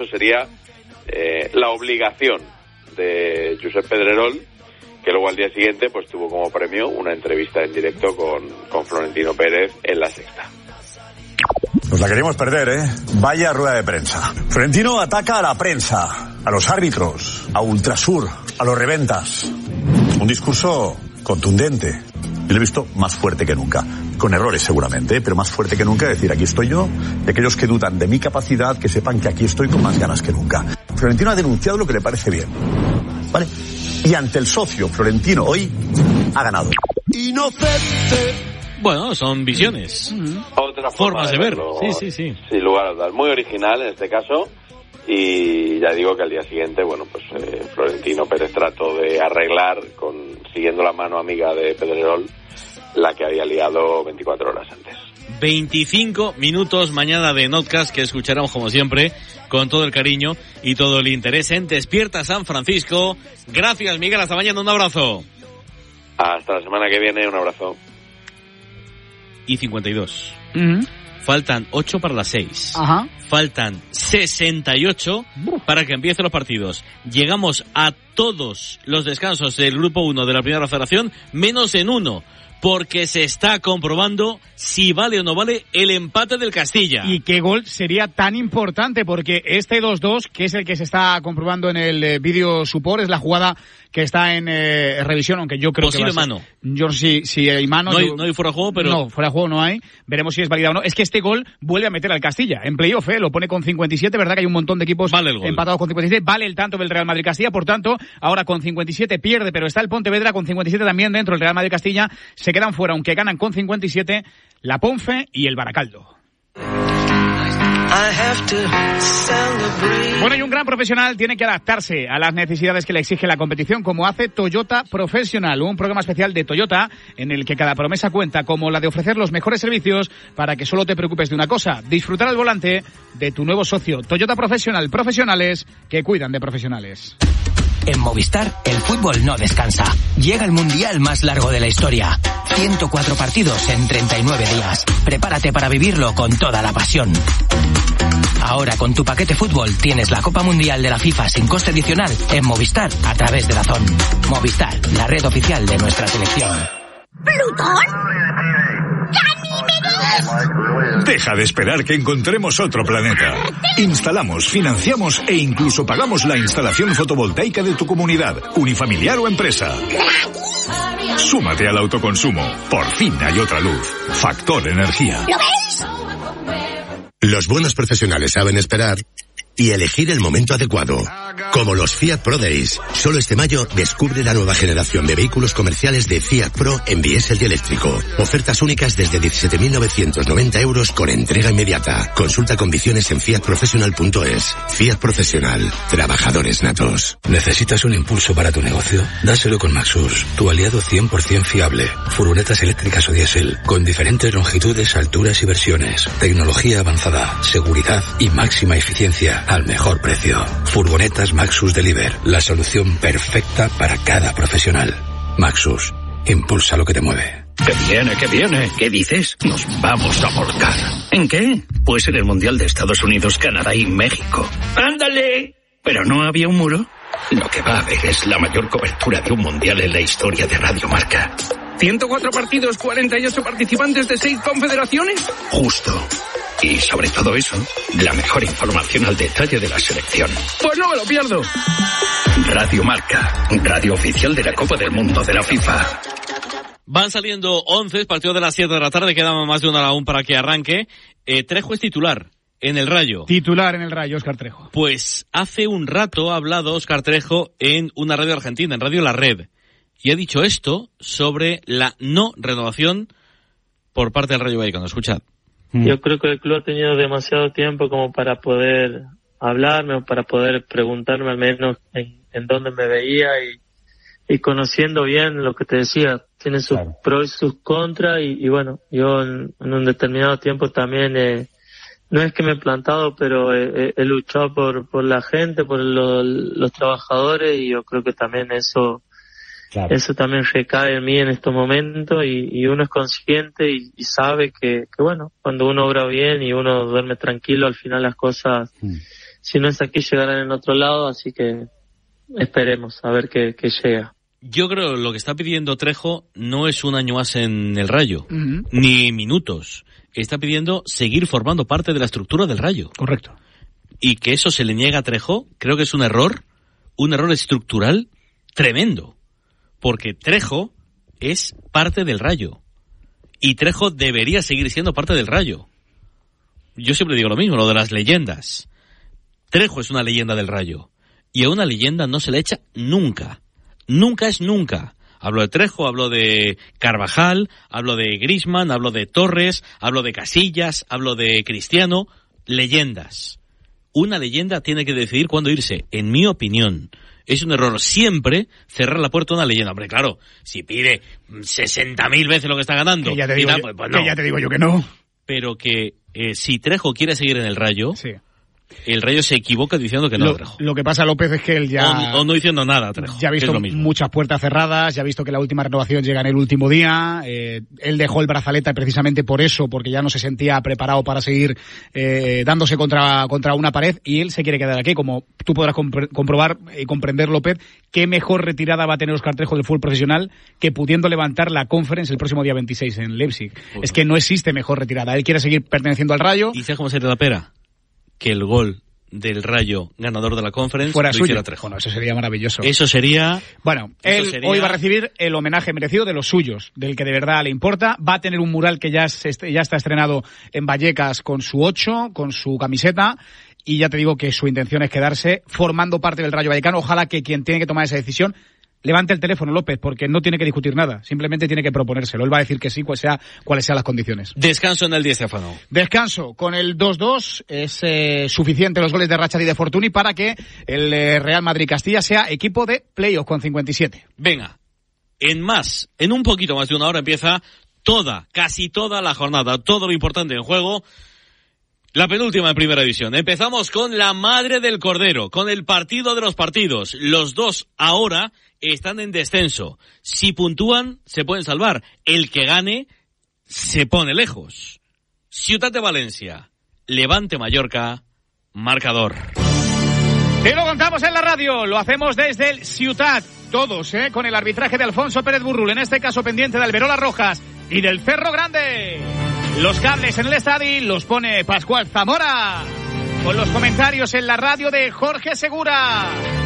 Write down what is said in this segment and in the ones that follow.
sería la obligación de Josep Pedrerol, que luego al día siguiente pues tuvo como premio una entrevista en directo con Florentino Pérez en La Sexta. Nos la queríamos perder, ¿eh? Vaya rueda de prensa. Florentino ataca a la prensa, a los árbitros, a Ultrasur, a los reventas. Un discurso contundente. Yo lo he visto más fuerte que nunca. Con errores seguramente, pero más fuerte que nunca. Decir, aquí estoy yo. Y aquellos que dudan de mi capacidad, que sepan que aquí estoy con más ganas que nunca. Florentino ha denunciado lo que le parece bien. ¿Vale? Y ante el socio, Florentino hoy ha ganado. Inocente. Bueno, son visiones. Otra formas de ver. Sí. Sin lugar a dudas. Muy original en este caso. Y ya digo que al día siguiente, bueno, pues Florentino Pérez trató de arreglar, siguiendo la mano amiga de Pedrerol, la que había liado 24 horas antes. 25 minutos mañana de Notcast, que escucharemos como siempre con todo el cariño y todo el interés en Despierta San Francisco. Gracias, Miguel, hasta mañana, un abrazo. Hasta la semana que viene, un abrazo. Y 52. Faltan 8 para las 6. Ajá. Faltan 68 para que empiecen los partidos. Llegamos a todos los descansos del grupo 1 de la Primera Federación, menos en uno, porque se está comprobando si vale o no vale el empate del Castilla. Y qué gol sería tan importante, porque este 2-2, que es el que se está comprobando en el vídeo support, es la jugada que está en revisión, aunque yo creo posible que va a ser mano. Yo si hay mano... No hay fuera de juego, pero... No, fuera de juego no hay. Veremos si es válida o no. Es que este gol vuelve a meter al Castilla. En playoff, lo pone con 57, verdad que hay un montón de equipos empatados con 57. Vale el tanto del Real Madrid-Castilla, por tanto, ahora con 57 pierde, pero está el Pontevedra con 57 también dentro del Real Madrid-Castilla. Se quedan fuera, aunque ganan con 57, la Ponfe y el Baracaldo. Bueno, y un gran profesional tiene que adaptarse a las necesidades que le exige la competición, como hace Toyota Professional, un programa especial de Toyota en el que cada promesa cuenta, como la de ofrecer los mejores servicios para que solo te preocupes de una cosa: disfrutar al volante de tu nuevo socio. Toyota Professional, profesionales que cuidan de profesionales. En Movistar, el fútbol no descansa. Llega el mundial más largo de la historia. 104 partidos en 39 días. Prepárate para vivirlo con toda la pasión. Ahora con tu paquete fútbol tienes la Copa Mundial de la FIFA sin coste adicional en Movistar a través de DAZN. Movistar, la red oficial de nuestra selección. ¿Plutón? ¡Ganímedes! Deja de esperar que encontremos otro planeta. Instalamos, financiamos e incluso pagamos la instalación fotovoltaica de tu comunidad, unifamiliar o empresa. Súmate al autoconsumo. Por fin hay otra luz. Factor Energía. ¿Lo veis? Los buenos profesionales saben esperar y elegir el momento adecuado. Como los Fiat Pro Days. Solo este mayo descubre la nueva generación de vehículos comerciales de Fiat Pro en diésel y eléctrico. Ofertas únicas desde 17.990 euros con entrega inmediata. Consulta condiciones en fiatprofessional.es. Fiat Professional. Trabajadores natos. ¿Necesitas un impulso para tu negocio? Dáselo con Maxus, tu aliado 100% fiable. Furgonetas eléctricas o diésel, con diferentes longitudes, alturas y versiones. Tecnología avanzada, seguridad y máxima eficiencia al mejor precio. Furgonetas Maxus Deliver, la solución perfecta para cada profesional. Maxus, impulsa lo que te mueve. ¡Que viene, que viene! ¿Qué dices? Nos vamos a volcar. ¿En qué? Pues en el Mundial de Estados Unidos, Canadá y México. ¡Ándale! ¿Pero no había un muro? Lo que va a haber es la mayor cobertura de un Mundial en la historia de Radio Marca. 104 partidos, 48 participantes de 6 confederaciones. Justo. Y sobre todo eso, la mejor información al detalle de la selección. ¡Pues no me lo pierdo! Radio Marca, radio oficial de la Copa del Mundo de la FIFA. Van saliendo 11, partido de las 7 de la tarde, queda más de una hora aún para que arranque. Trejo es titular en el Rayo. Titular en el Rayo, Óscar Trejo. Pues hace un rato ha hablado Óscar Trejo en una radio argentina, en Radio La Red, y ha dicho esto sobre la no renovación por parte del Rayo Vallecano. Escuchad. Yo creo que el club ha tenido demasiado tiempo como para poder hablarme o para poder preguntarme al menos en dónde me veía y conociendo bien lo que te decía, tiene sus pros y sus contras y bueno, yo en un determinado tiempo también no es que me he plantado, pero he luchado por la gente, por los trabajadores y yo creo que también eso también recae en mí en estos momentos y uno es consciente y sabe que bueno, cuando uno obra bien y uno duerme tranquilo, al final las cosas si no es aquí llegarán en otro lado, así que esperemos a ver qué llega. Yo creo que lo que está pidiendo Trejo no es un año más en el Rayo, ni minutos. Está pidiendo seguir formando parte de la estructura del Rayo. Correcto. Y que eso se le niega a Trejo, creo que es un error estructural tremendo. Porque Trejo es parte del Rayo. Y Trejo debería seguir siendo parte del Rayo. Yo siempre digo lo mismo, lo de las leyendas. Trejo es una leyenda del Rayo. Y a una leyenda no se le echa nunca. Nunca es nunca. Hablo de Trejo, hablo de Carvajal, hablo de Griezmann, hablo de Torres, hablo de Casillas, hablo de Cristiano. Leyendas. Una leyenda tiene que decidir cuándo irse. En mi opinión, es un error siempre cerrar la puerta a una leyenda. Hombre, claro, si pide 60.000 veces lo que está ganando, que ya te digo, pues no. Que ya te digo yo que no. Pero que si Trejo quiere seguir en el Rayo... Sí. El Rayo se equivoca diciendo que no, Trejo. Lo que pasa, López, es que él ya... O no diciendo nada, Trejo. Ya ha visto muchas puertas cerradas, ya ha visto que la última renovación llega en el último día. Él dejó el brazalete precisamente por eso, porque ya no se sentía preparado para seguir dándose contra una pared, y él se quiere quedar aquí. Como tú podrás comprobar y comprender, López, qué mejor retirada va a tener Óscar Trejo del fútbol profesional que pudiendo levantar la Conference el próximo día 26 en Leipzig. Pues es que no existe mejor retirada. Él quiere seguir perteneciendo al Rayo. ¿Y sabes cómo sería la pera? Que el gol del Rayo ganador de la Conference fuera suyo. Hiciera Trejo. Bueno, eso sería maravilloso. Eso sería... Bueno, él hoy va a recibir el homenaje merecido de los suyos, del que de verdad le importa. Va a tener un mural que ya está estrenado en Vallecas con su 8, con su camiseta, y ya te digo que su intención es quedarse formando parte del Rayo Vallecano. Ojalá que quien tiene que tomar esa decisión levante el teléfono, López, porque no tiene que discutir nada, simplemente tiene que proponérselo. Él va a decir que sí, cuáles sean las condiciones. Descanso en el Di Stéfano. Descanso con el 2-2, es suficiente los goles de Rachad y de Fortuny para que el Real Madrid-Castilla sea equipo de playoff con 57. Venga, en un poquito más de una hora empieza casi toda la jornada, todo lo importante en juego. La penúltima en Primera División. Empezamos con la Madre del Cordero, con el partido de los partidos. Los dos ahora están en descenso. Si puntúan, se pueden salvar. El que gane se pone lejos. Ciutat de Valencia, Levante Mallorca, marcador. Te lo contamos en la radio, lo hacemos desde el Ciutat. Todos, con el arbitraje de Alfonso Pérez Burrul, en este caso pendiente de Alberola Rojas y del Cerro Grande. Los cables en el estadio los pone Pascual Zamora, con los comentarios en la radio de Jorge Segura.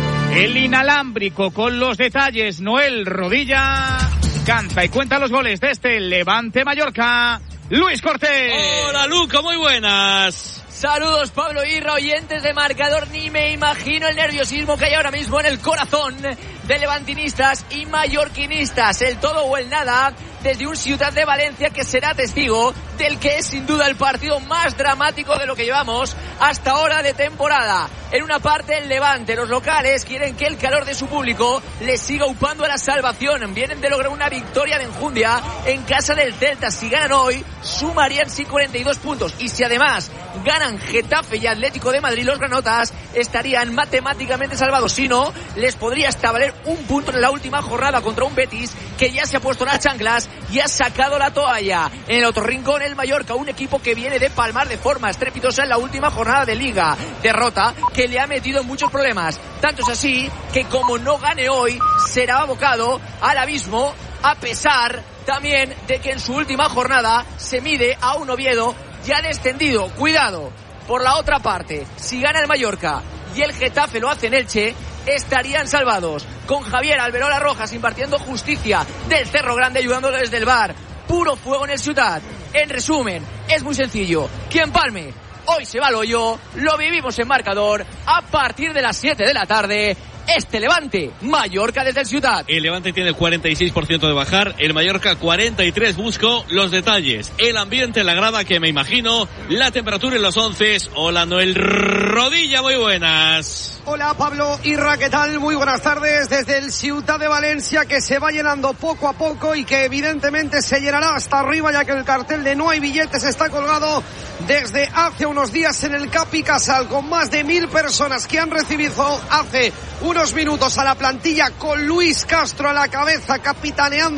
El inalámbrico con los detalles, Noel Rodilla. Canta y cuenta los goles de este Levante Mallorca, Luis Cortés. Hola, Luco, muy buenas. Saludos, Pablo Irra, oyentes de Marcador. Ni me imagino el nerviosismo que hay ahora mismo en el corazón de levantinistas y mallorquinistas. El todo o el nada desde un Ciutat de Valencia que será testigo del que es sin duda el partido más dramático de lo que llevamos hasta ahora de temporada. En una parte el Levante, los locales quieren que el calor de su público les siga upando a la salvación. Vienen de lograr una victoria de enjundia en casa del Celta. Si ganan hoy, sumarían sí 42 puntos. Y si además ganan Getafe y Atlético de Madrid, los granotas estarían matemáticamente salvados. Si no, les podría hasta valer un punto en la última jornada contra un Betis que ya se ha puesto las chanclas y ha sacado la toalla. En el otro rincón, el Mallorca, un equipo que viene de palmar de forma estrepitosa en la última jornada de Liga. Derrota que le ha metido en muchos problemas. Tanto es así que como no gane hoy, será abocado al abismo, a pesar también de que en su última jornada se mide a un Oviedo ya descendido. Cuidado, por la otra parte, si gana el Mallorca y el Getafe lo hace en Elche, estarían salvados. Con Javier Alberola Rojas impartiendo justicia del Cerro Grande, ayudándolo desde el bar. Puro fuego en el Ciutat. En resumen, es muy sencillo. Quien palme hoy se va al hoyo. Lo vivimos en Marcador a partir de las 7 de la tarde. Este Levante, Mallorca desde el Ciutat. El Levante tiene 46% de bajar, el Mallorca 43%. Busco los detalles, el ambiente, la grada, que me imagino, la temperatura en los 11. Hola, Noel Rodilla, muy buenas. Hola, Pablo Irra, ¿qué tal? Muy buenas tardes desde el Ciutat de Valencia, que se va llenando poco a poco y que evidentemente se llenará hasta arriba, ya que el cartel de no hay billetes está colgado desde hace unos días en el Capi Casal, con más de 1.000 personas que han recibido hace unos minutos a la plantilla, con Luis Castro a la cabeza, capitaneando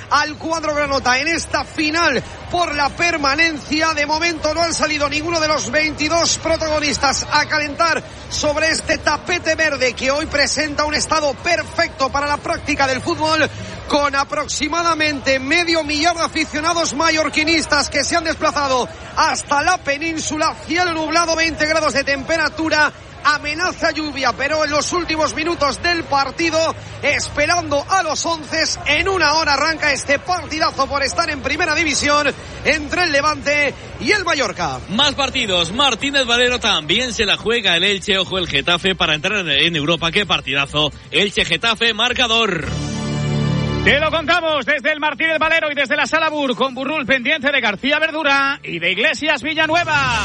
al cuadro granota en esta final por la permanencia. De momento no han salido ninguno de los 22 protagonistas a calentar sobre este tapete verde que hoy presenta un estado perfecto para la práctica del fútbol, con aproximadamente 500.000 de aficionados mallorquinistas que se han desplazado hasta la península. Cielo nublado, 20 grados de temperatura, amenaza lluvia, pero en los últimos minutos del partido, esperando a los 11, en una hora arranca este partidazo por estar en primera división entre el Levante y el Mallorca. Más partidos. Martínez Valero también se la juega el Elche. Ojo, el Getafe para entrar en Europa. ¡Qué partidazo! Elche-Getafe, marcador. Te lo contamos desde el Martínez Valero y desde la Sala Bur, con Burrul pendiente de García Verdura y de Iglesias Villanueva.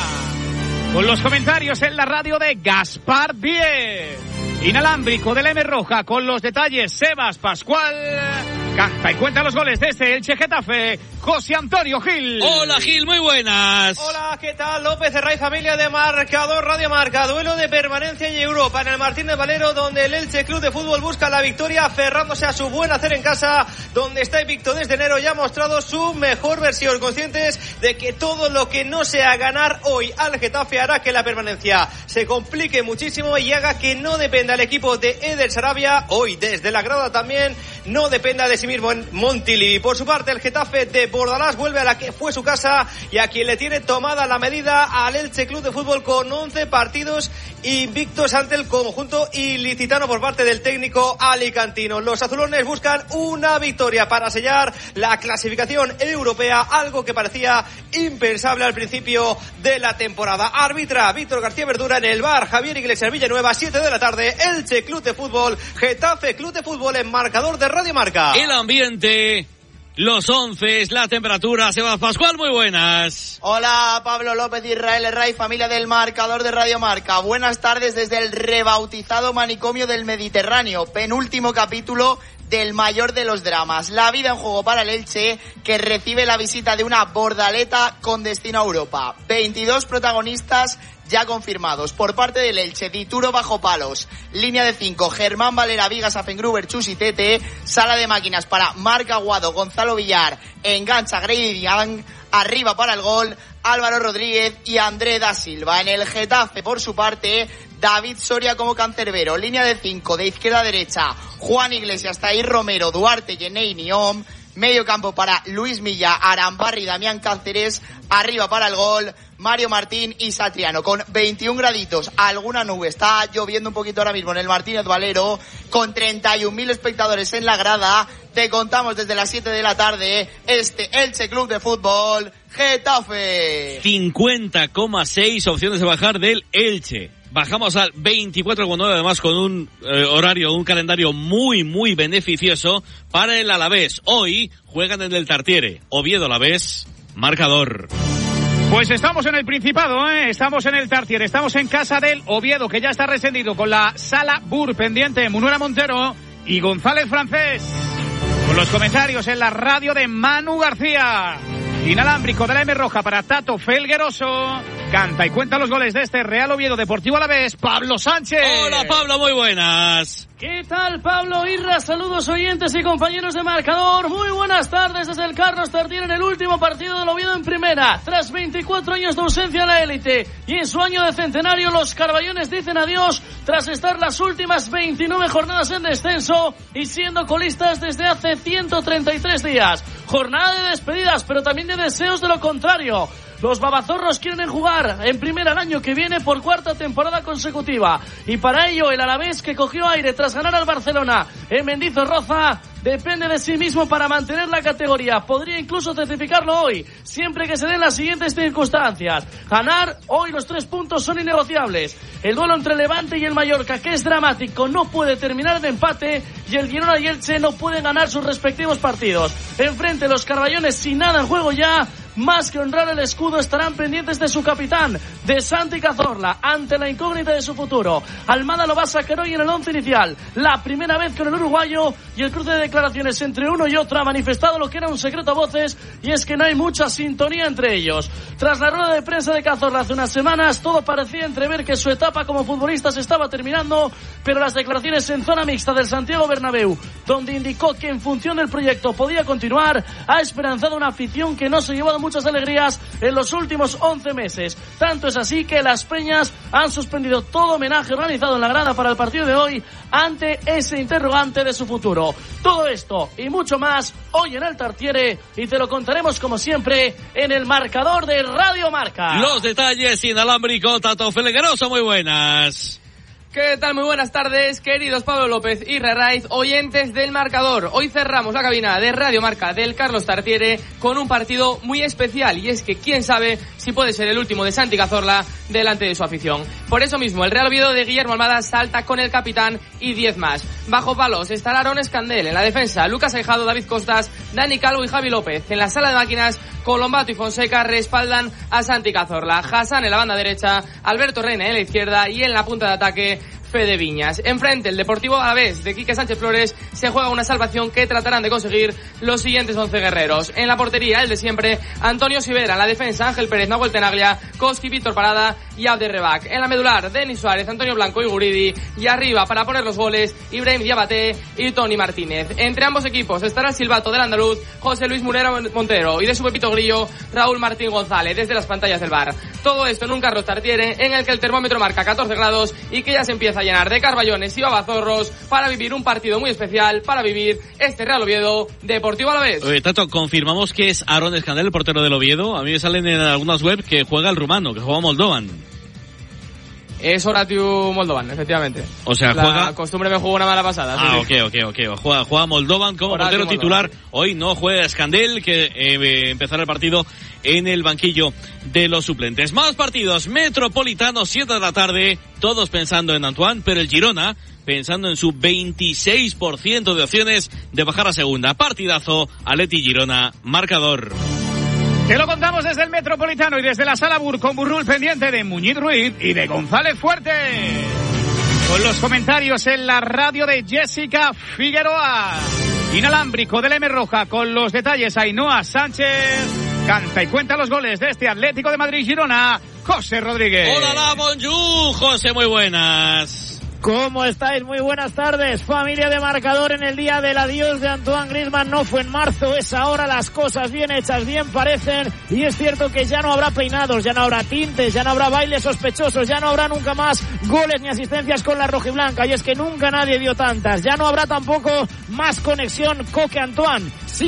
Con los comentarios en la radio de Gaspar Díez. Inalámbrico de la M Roja, con los detalles Sebas Pascual. Canta y cuenta los goles de este Elche Getafe, José Antonio Gil. Hola Gil, muy buenas. Hola, ¿qué tal? López Herray, familia de Marcador Radio Marca. Duelo de permanencia en Europa en el Martínez Valero, donde el Elche Club de Fútbol busca la victoria aferrándose a su buen hacer en casa, donde está invicto desde enero y ha mostrado su mejor versión, conscientes de que todo lo que no sea ganar hoy al Getafe hará que la permanencia se complique muchísimo y haga que no dependa el equipo de Eder Sarabia, hoy desde la grada también no dependa de sí mismo en Montilivi. Por su parte, el Getafe de Bordalás vuelve a la que fue su casa y a quien le tiene tomada la medida al Elche Club de Fútbol, con 11 partidos invictos ante el conjunto ilicitano por parte del técnico alicantino. Los azulones buscan una victoria para sellar la clasificación europea, algo que parecía impensable al principio de la temporada. Arbitra Víctor García Verdura, en el bar Javier Iglesias Villanueva, 7 de la tarde, Elche Club de Fútbol, Getafe Club de Fútbol en Marcador de Radio Marca. El ambiente, los 11, la temperatura. Sebas Pascual, muy buenas. Hola, Pablo López, Israel Herray, familia del Marcador de Radio Marca. Buenas tardes desde el rebautizado Manicomio del Mediterráneo, penúltimo capítulo del mayor de los dramas. La vida en juego para el Elche, que recibe la visita de una Bordaleta con destino a Europa. 22 protagonistas ya confirmados. Por parte del Elche, Dituro bajo palos, línea de 5, Germán Valera, Vigas, Afengruber, Chus y Tete, sala de máquinas para Marc Aguado, Gonzalo Villar, engancha Grady Diang, arriba para el gol Álvaro Rodríguez y André da Silva. En el Getafe, por su parte, David Soria como cancerbero, línea de 5, de izquierda a derecha, Juan Iglesias, Tahir Romero, Duarte, Yenei Niom, medio campo para Luis Milla, Arambarri, Damián Cáceres, arriba para el gol Mario Martín y Satriano, con 21 graditos, alguna nube, está lloviendo un poquito ahora mismo en el Martínez Valero, con 31.000 espectadores en la grada. Te contamos desde las 7 de la tarde este Elche Club de Fútbol Getafe. 50,6 opciones de bajar del Elche. Bajamos al 24,9, además con un horario, un calendario muy, muy beneficioso para el Alavés. Hoy juegan en el Tartiere, Oviedo Alavés, marcador. Pues estamos en el Principado, estamos en el Tartiere, estamos en casa del Oviedo, que ya está rescendido, con la Sala Bur pendiente, Munuera Montero y González Francés. Con los comentarios en la radio de Manu García. Inalámbrico de la M Roja para Tato Felgueroso. Canta y cuenta los goles de este Real Oviedo Deportivo Alavés, Pablo Sánchez. Hola Pablo, muy buenas. ¿Qué tal, Pablo Irra? Saludos oyentes y compañeros de Marcador. Muy buenas tardes desde el Carlos Tartiere en el último partido del Oviedo en primera. Tras 24 años de ausencia en la élite y en su año de centenario, los carballones dicen adiós tras estar las últimas 29 jornadas en descenso y siendo colistas desde hace 133 días. Jornada de despedidas, pero también de deseos de lo contrario. Los babazorros quieren jugar en primera el año que viene por cuarta temporada consecutiva. Y para ello el Alavés, que cogió aire tras ganar al Barcelona en Mendizorroza, depende de sí mismo para mantener la categoría. Podría incluso certificarlo hoy, siempre que se den las siguientes circunstancias. Ganar hoy, los 3 puntos son innegociables. El duelo entre Levante y el Mallorca, que es dramático, no puede terminar de empate, y el Girona y Elche no pueden ganar sus respectivos partidos. Enfrente los carballones, sin nada en juego ya, más que honrar el escudo, estarán pendientes de su capitán, de Santi Cazorla, ante la incógnita de su futuro. Almada lo va a sacar hoy en el 11 inicial, la primera vez con el uruguayo, y el cruce de declaraciones entre uno y otro ha manifestado lo que era un secreto a voces, y es que no hay mucha sintonía entre ellos. Tras la rueda de prensa de Cazorla hace unas semanas, todo parecía entrever que su etapa como futbolista se estaba terminando, pero las declaraciones en zona mixta del Santiago Bernabéu, donde indicó que en función del proyecto podía continuar, ha esperanzado una afición que no se ha llevado muchas alegrías en los últimos 11 meses. Tanto es así que las Peñas han suspendido todo homenaje organizado en la grada para el partido de hoy ante ese interrogante de su futuro. Todo esto y mucho más hoy en el Tartiere, y te lo contaremos como siempre en el marcador de Radio Marca. Los detalles inalámbrico, Tato Felegueroso, muy buenas. ¿Qué tal? Muy buenas tardes, queridos Pablo López y Raiz, oyentes del marcador. Hoy cerramos la cabina de Radio Marca del Carlos Tartiere con un partido muy especial, y es que quién sabe si puede ser el último de Santi Cazorla delante de su afición. Por eso mismo, el Real Oviedo de Guillermo Almada salta con el capitán y 10 más. Bajo palos estará Aaron Escandel, en la defensa Lucas Aijado, David Costas, Dani Calvo y Javi López. En la sala de máquinas, Colombato y Fonseca respaldan a Santi Cazorla. Hassan en la banda derecha, Alberto Reina en la izquierda, y en la punta de ataque Fede Viñas. Enfrente, el Deportivo Alavés de Quique Sánchez Flores se juega una salvación que tratarán de conseguir los siguientes 11 guerreros. En la portería, el de siempre, Antonio Sivera. En la defensa, Ángel Pérez, Nahuel Tenaglia, Koski, Víctor Parada y Abder Rebac. En la medular, Denis Suárez, Antonio Blanco y Guridi. Y arriba, para poner los goles, Ibrahim Diabaté y Tony Martínez. Entre ambos equipos estará el silbato del andaluz José Luis Munera Montero, y de su Pepito Grillo, Raúl Martín González, desde las pantallas del bar. Todo esto en un Carlos Tartiere en el que el termómetro marca 14 grados y que ya se empieza a llenar de carballones y babazorros para vivir un partido muy especial, para vivir este Real Oviedo Deportivo Alavés. Oye, Tato, confirmamos que es Aaron Escandel, el portero del Oviedo. A mí me salen en algunas webs que juega el rumano, que juega Moldovan. Es Horatiu Moldovan, efectivamente. O sea, juega... La costumbre me jugó una mala pasada. Ok. Juega Moldovan como portero titular. Hoy no juega Escandel, que empezará el partido en el banquillo de los suplentes. Más partidos. Metropolitano, 7 de la tarde. Todos pensando en Antoine, pero el Girona pensando en su 26% de opciones de bajar a segunda. Partidazo, Atleti Girona, marcador. Te lo contamos desde el Metropolitano y desde la Sala Bur, con Burrul pendiente de Muñiz Ruiz y de González Fuerte. Con los comentarios en la radio de Jessica Figueroa. Inalámbrico del M Roja, con los detalles Ainhoa Sánchez. Canta y cuenta los goles de este Atlético de Madrid-Girona, José Rodríguez. Hola, bonjour, José, muy buenas. ¿Cómo estáis? Muy buenas tardes, familia de marcador. En el día del adiós de Antoine Griezmann no fue en marzo, es ahora. Las cosas bien hechas bien parecen, y es cierto que ya no habrá peinados, ya no habrá tintes, ya no habrá bailes sospechosos, ya no habrá nunca más goles ni asistencias con la rojiblanca, y es que nunca nadie dio tantas. Ya no habrá tampoco más conexión Coque-Antoine.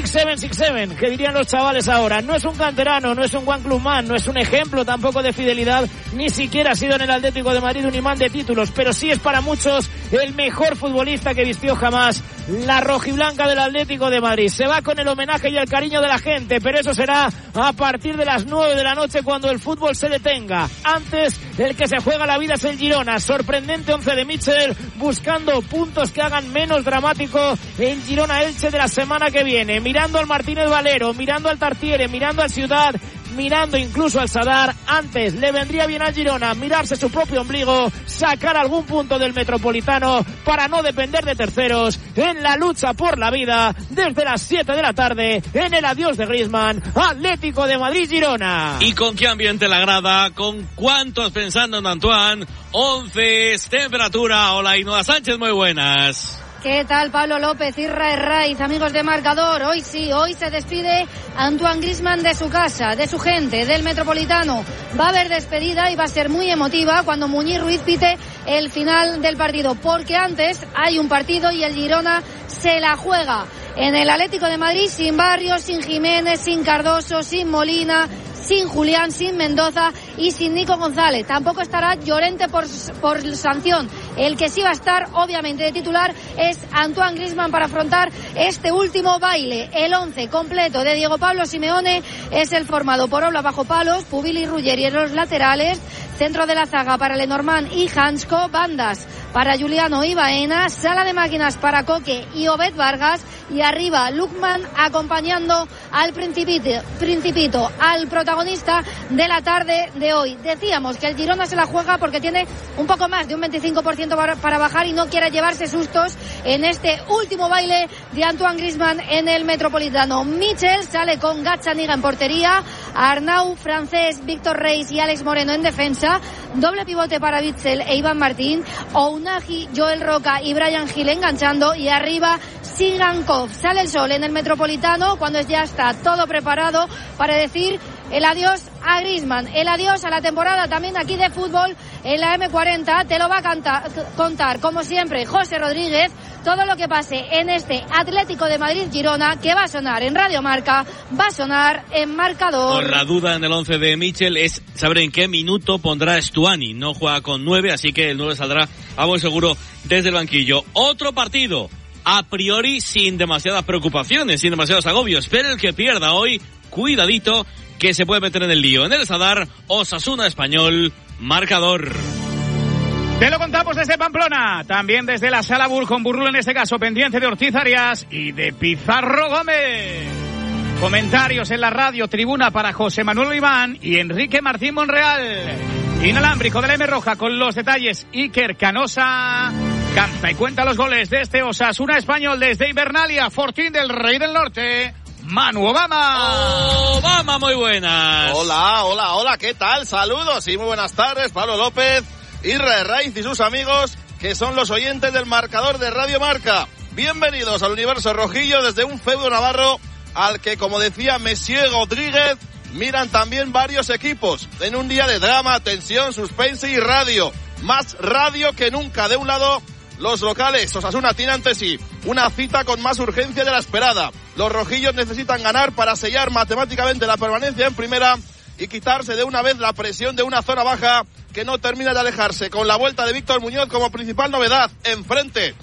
6-7, que dirían los chavales ahora. No es un canterano, no es un One Club Man, no es un ejemplo tampoco de fidelidad, ni siquiera ha sido en el Atlético de Madrid un imán de títulos, pero sí es para muchos el mejor futbolista que vistió jamás la rojiblanca del Atlético de Madrid. Se va con el homenaje y el cariño de la gente, pero eso será a partir de las 9 de la noche, cuando el fútbol se detenga. Antes, el que se juega la vida es el Girona. Sorprendente 11 de Mitchell, buscando puntos que hagan menos dramático el Girona-Elche de la semana que viene. Mirando al Martínez Valero, mirando al Tartiere, mirando al Ciudad, mirando incluso al Sadar. Antes le vendría bien al Girona mirarse su propio ombligo, sacar algún punto del Metropolitano para no depender de terceros en la lucha por la vida desde las 7 de la tarde en el adiós de Griezmann, Atlético de Madrid-Girona. ¿Y con qué ambiente la grada? ¿Con cuántos pensando en Antoine? 11, temperatura. Hola, Ainhoa Sánchez, muy buenas. ¿Qué tal, Pablo López y Raiz, amigos de marcador? Hoy sí, hoy se despide Antoine Griezmann de su casa, de su gente, del Metropolitano. Va a haber despedida y va a ser muy emotiva cuando Muñiz Ruiz pite el final del partido, porque antes hay un partido y el Girona se la juega en el Atlético de Madrid, sin Barrios, sin Jiménez, sin Cardoso, sin Molina, sin Julián, sin Mendoza y sin Nico González. Tampoco estará Llorente por sanción. El que sí va a estar, obviamente, de titular es Antoine Griezmann para afrontar este último baile. El 11 completo de Diego Pablo Simeone es el formado por Oblak bajo palos, Pubil y Ruggeri en los laterales, centro de la zaga para Lenormand y Hansko, bandas para Juliano y Baena, sala de máquinas para Coque y Obed Vargas, y arriba Lukman acompañando al Principito, al protagonista de la tarde de hoy. Decíamos que el Girona se la juega porque tiene un poco más de un 25% para bajar y no quiere llevarse sustos en este último baile de Antoine Griezmann en el Metropolitano. Michel sale con Gazzaniga en portería, Arnau, Francés, Víctor Reis y Alex Moreno en defensa, doble pivote para Witsel e Iván Martín, Ounahi, Joel Roca y Brian Gil enganchando, y arriba Sigankov. Sale el sol en el Metropolitano cuando ya está todo preparado para decir el adiós a Griezmann, el adiós a la temporada también aquí de fútbol en la M40. Te lo va a contar, como siempre, José Rodríguez. Todo lo que pase en este Atlético de Madrid-Girona, que va a sonar en Radio Marca, va a sonar en Marcador. Con la duda en el 11 de Michel es saber en qué minuto pondrá Stuani. No juega con 9, así que el 9 saldrá a buen seguro desde el banquillo. Otro partido, a priori sin demasiadas preocupaciones, sin demasiados agobios, pero el que pierda hoy, cuidadito, que se puede meter en el lío. En el Sadar, Osasuna Español, Marcador. Te lo contamos desde Pamplona, también desde la Sala Bull, con Burrulo en este caso, pendiente de Ortiz Arias y de Pizarro Gómez. Comentarios en la radio, tribuna para José Manuel Oliván y Enrique Martín Monreal. Inalámbrico de la M Roja con los detalles, Iker Canosa canta y cuenta los goles de este Osasuna Español desde Invernalia, Fortín del Rey del Norte. Manu Obama. Obama, muy buenas. Hola, ¿qué tal? Saludos y muy buenas tardes, Pablo López, Israel Raiz y sus amigos, que son los oyentes del Marcador de Radio Marca. Bienvenidos al universo rojillo desde un feudo navarro al que, como decía Monsieur Rodríguez, miran también varios equipos. En un día de drama, tensión, suspense y radio. Más radio que nunca. De un lado, los locales. Osasuna tiene ante sí una cita con más urgencia de la esperada. Los rojillos necesitan ganar para sellar matemáticamente la permanencia en primera y quitarse de una vez la presión de una zona baja que no termina de alejarse, con la vuelta de Víctor Muñoz como principal novedad. Enfrente,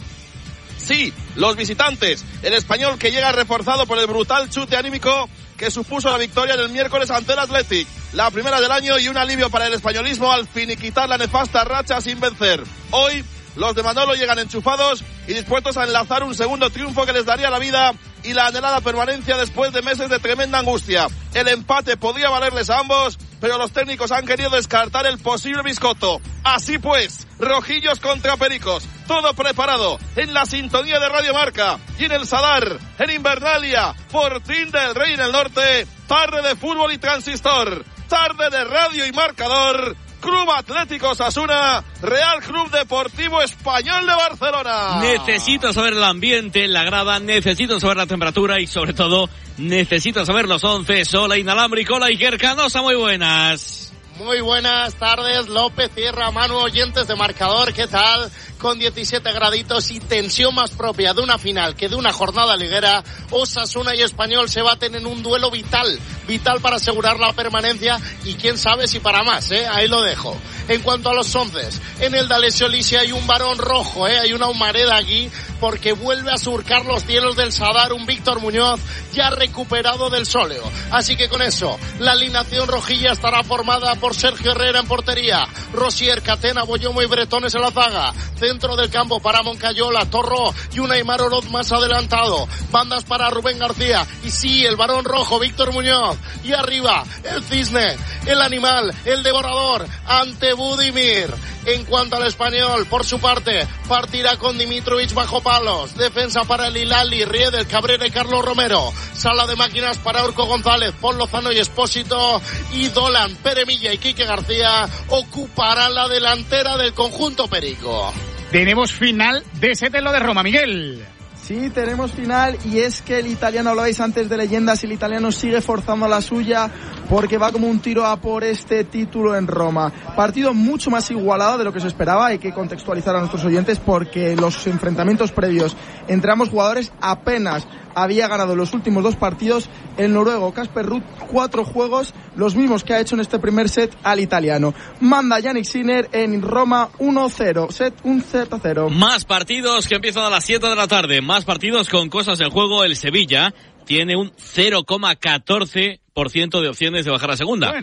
sí, los visitantes. El Español, que llega reforzado por el brutal chute anímico que supuso la victoria del miércoles ante el Athletic. La primera del año y un alivio para el españolismo al finiquitar la nefasta racha sin vencer. Hoy, los de Manolo llegan enchufados y dispuestos a enlazar un segundo triunfo que les daría la vida y la anhelada permanencia después de meses de tremenda angustia. El empate podría valerles a ambos, pero los técnicos han querido descartar el posible biscotto. Así pues, rojillos contra pericos, todo preparado en la sintonía de Radio Marca y en el Sadar, en Invernalia, Fortín del Rey en el Norte, tarde de fútbol y transistor, tarde de radio y marcador. Club Atlético Osasuna, Real Club Deportivo Español de Barcelona. Necesito saber el ambiente, la grada, necesito saber la temperatura y sobre todo necesito saber los 11. Sola Inalámbrico, la Iker Canosa, muy buenas. Muy buenas tardes, López, Sierra, Manu, oyentes de Marcador, ¿qué tal? Con 17 graditos y tensión más propia de una final que de una jornada liguera, Osasuna y Español se baten en un duelo vital para asegurar la permanencia y quién sabe si para más, ahí lo dejo. En cuanto a los 11, en el D'Alessio Lisi hay un varón rojo, hay una humareda aquí, porque vuelve a surcar los cielos del Sadar un Víctor Muñoz ya recuperado del sóleo. Así que con eso, la alineación rojilla estará formada por Sergio Herrera en portería, Rosier, Catena, Boyomo y Bretones en la zaga. Centro del campo para Moncayola, Torro y un Aimar Oroz más adelantado. Bandas para Rubén García. Y sí, el varón rojo, Víctor Muñoz. Y arriba, el cisne, el animal, el devorador, ante Budimir. En cuanto al Español, por su parte, partirá con Dimitrovic bajo palos. Defensa para el Hilali, Riedel, Cabrera y Carlos Romero. Sala de máquinas para Urco González, Paul Lozano y Espósito. Y Dolan, Pere Milla y Quique García ocuparán la delantera del conjunto perico. Tenemos final de Setelo de Roma, Miguel. Sí, tenemos final y es que el italiano, hablabais antes de leyendas, y el italiano sigue forzando la suya porque va como un tiro a por este título en Roma. Partido mucho más igualado de lo que se esperaba, hay que contextualizar a nuestros oyentes porque los enfrentamientos previos entre ambos jugadores apenas había ganado los últimos dos partidos el noruego Casper Ruud, 4 juegos, los mismos que ha hecho en este primer set al italiano. Manda Yannick Sinner en Roma 1-0, set 1-0. Más partidos que empiezan a las 7 de la tarde, más partidos con cosas en juego. El Sevilla tiene un 0,14% de opciones de bajar a segunda. Bueno.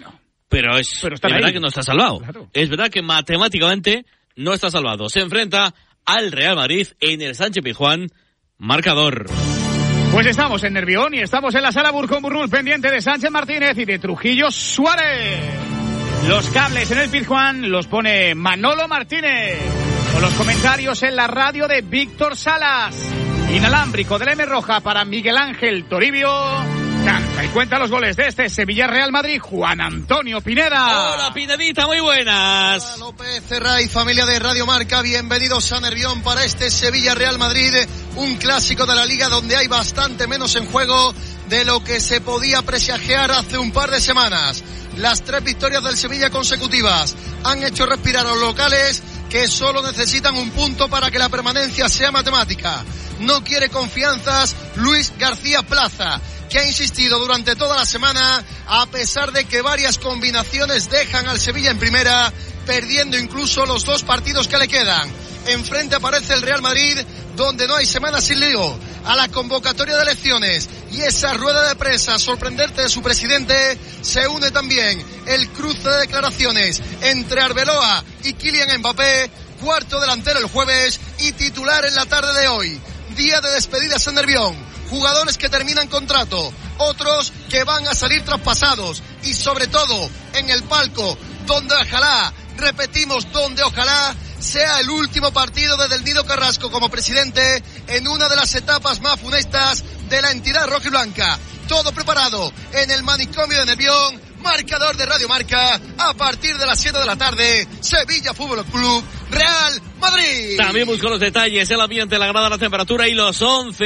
pero es verdad que no está salvado. Claro. Es verdad que matemáticamente no está salvado. Se enfrenta al Real Madrid en el Sánchez-Pizjuán. Marcador. Pues estamos en Nervión y estamos en la sala Burgos-Burrul, pendiente de Sánchez Martínez y de Trujillo Suárez. Los cables en el Pizjuán los pone Manolo Martínez. Con los comentarios en la radio de Víctor Salas. Inalámbrico del M Roja para Miguel Ángel Toribio. Canta y cuenta los goles de este Sevilla-Real Madrid, Juan Antonio Pineda. Hola, Pinedita, muy buenas. Hola, López, Cerray, familia de Radio Marca, bienvenidos a Nervión para este Sevilla-Real Madrid, un clásico de la Liga donde hay bastante menos en juego de lo que se podía presagiar hace un par de semanas. Las 3 victorias del Sevilla consecutivas han hecho respirar a los locales, que solo necesitan un punto para que la permanencia sea matemática. No quiere confianzas Luis García Plaza, que ha insistido durante toda la semana, a pesar de que varias combinaciones dejan al Sevilla en primera, perdiendo incluso los 2 partidos que le quedan. Enfrente aparece el Real Madrid, donde no hay semana sin lío. A la convocatoria de elecciones y esa rueda de prensa sorprendente de su presidente, se une también el cruce de declaraciones entre Arbeloa y Kylian Mbappé, cuarto delantero el jueves y titular en la tarde de hoy. Día de despedidas en Nervión. Jugadores que terminan contrato, otros que van a salir traspasados y sobre todo en el palco donde ojalá, repetimos, donde ojalá sea el último partido de Del Nido Carrasco como presidente en una de las etapas más funestas de la entidad rojiblanca. Todo preparado en el manicomio de Nervión, marcador de Radio Marca, a partir de las 7 de la tarde, Sevilla Fútbol Club, Real Madrid. También busco los detalles, el ambiente, la grada, la temperatura y los 11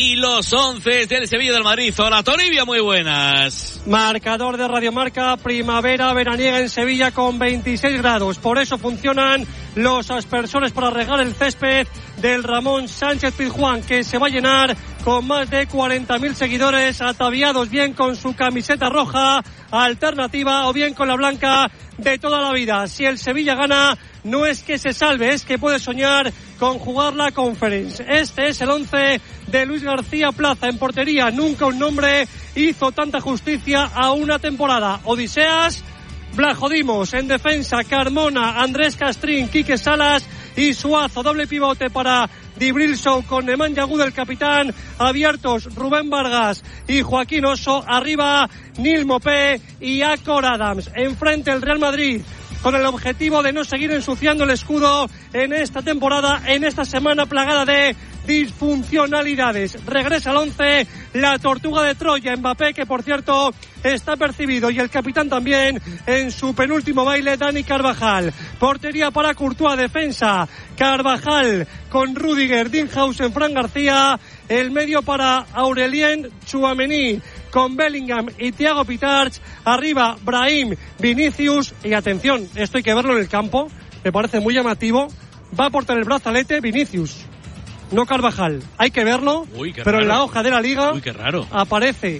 del Sevilla del Madrid. Hola, Toribia, muy buenas. Marcador de Radio Marca, primavera veraniega en Sevilla con 26 grados. Por eso funcionan los aspersores para regar el césped del Ramón Sánchez Pizjuán, que se va a llenar con más de 40.000 seguidores ataviados bien con su camiseta roja alternativa o bien con la blanca de toda la vida. Si el Sevilla gana, no es que se salve, es que puede soñar con jugar la Conference. Este es el 11 de Luis García Plaza en portería. Nunca un nombre hizo tanta justicia a una temporada. Odiseas, Blajodimos en defensa, Carmona, Andrés Castrín, Quique Salas y Suazo. Doble pivote para Dibrilso con Nemanja Agudo, el capitán. Abiertos Rubén Vargas y Joaquín Oso. Arriba Nil Mopé y Acor Adams. Enfrente el Real Madrid, con el objetivo de no seguir ensuciando el escudo en esta temporada, en esta semana plagada de disfuncionalidades. Regresa al 11 la Tortuga de Troya, Mbappé, que por cierto está percibido, y el capitán también en su penúltimo baile, Dani Carvajal. Portería para Courtois, defensa Carvajal con Rüdiger, Dinhausen, Fran García. El medio para Aurelien Tchouaméni con Bellingham y Thiago Pitarch. Arriba Brahim, Vinicius. Y atención, esto hay que verlo en el campo, me parece muy llamativo. Va a portar el brazalete Vinicius, no Carvajal. Hay que verlo. Pero raro. En la hoja de la Liga aparece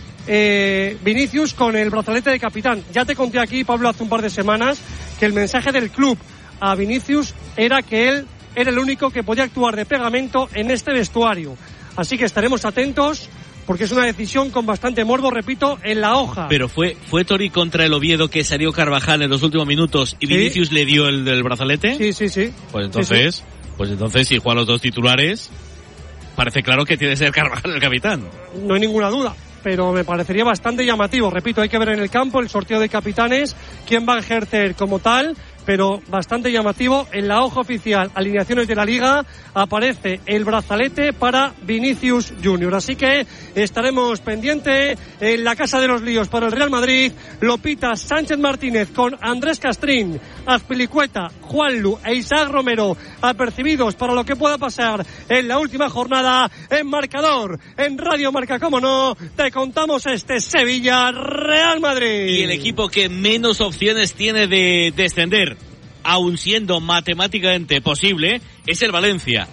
Vinicius con el brazalete de capitán. Ya te conté aquí, Pablo, hace un par de semanas que el mensaje del club a Vinicius era que él era el único que podía actuar de pegamento en este vestuario. Así que estaremos atentos, porque es una decisión con bastante morbo, repito, en la hoja. Pero fue Tori contra el Oviedo que salió Carvajal en los últimos minutos y Vinicius le dio el brazalete. Sí. Pues entonces, si juegan los dos titulares, parece claro que tiene que ser Carvajal el capitán. No hay ninguna duda, pero me parecería bastante llamativo. Repito, hay que ver en el campo el sorteo de capitanes, quién va a ejercer como tal, pero bastante llamativo. En la hoja oficial, alineaciones de la Liga, aparece el brazalete para Vinicius Junior. Así que estaremos pendientes en la Casa de los Líos para el Real Madrid. Lopita Sánchez Martínez con Andrés Castrín, Azpilicueta, Juanlu e Isaac Romero apercibidos para lo que pueda pasar en la última jornada. En marcador, en Radio Marca, como no, te contamos este Sevilla-Real Madrid. Y el equipo que menos opciones tiene de descender, aun siendo matemáticamente posible, es el Valencia.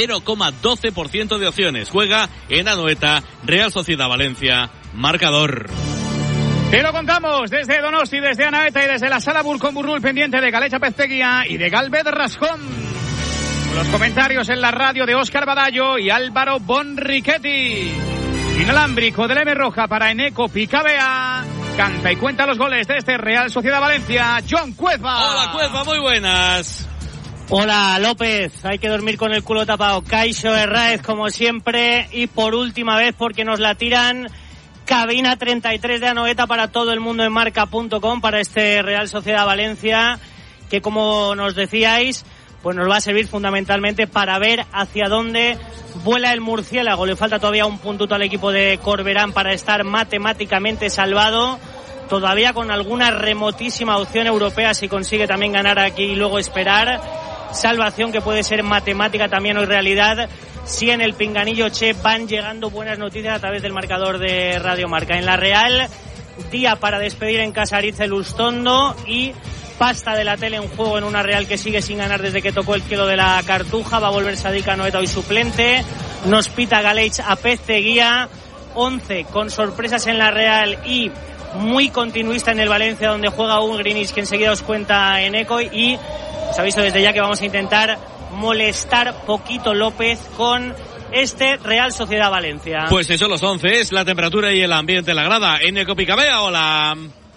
0,12% de opciones. Juega en Anoeta, Real Sociedad Valencia, marcador. Te lo contamos desde Donosti, desde Anoeta y desde la sala Burgos-Burrul, pendiente de Galecha Pezteguía y de Galvez Rascón. Los comentarios en la radio de Óscar Badallo y Álvaro Bonrichetti. Inalámbrico del M Roja para Eneco Picabea. Canta y cuenta los goles de este Real Sociedad Valencia. John Cueva. Hola Cueva, muy buenas. Hola López, hay que dormir con el culo tapado. Kaixo Herráez como siempre, y por última vez porque nos la tiran. Cabina 33 de Anoeta para todo el mundo en marca.com para este Real Sociedad Valencia, que como nos decíais, pues nos va a servir fundamentalmente para ver hacia dónde vuela el murciélago. Le falta todavía un puntuto al equipo de Corberán para estar matemáticamente salvado, todavía con alguna remotísima opción europea si consigue también ganar aquí y luego esperar. Salvación que puede ser matemática también o realidad si en el Pinganillo Che van llegando buenas noticias a través del marcador de Radio Marca. En la Real, día para despedir en casa Aritz Lustondo y pasta de la tele en juego en una Real que sigue sin ganar desde que tocó el cielo de la Cartuja. Va a volver Sadik Anoeta hoy suplente. Nos pita Galeich a Peceguía. 11 con sorpresas en la Real y muy continuista en el Valencia, donde juega un Greenwich que enseguida os cuenta en Eco. Y os aviso desde ya que vamos a intentar molestar poquito López con este Real Sociedad Valencia. Pues eso, los 11 es la temperatura y el ambiente en la grada. En Eco Picabea, hola.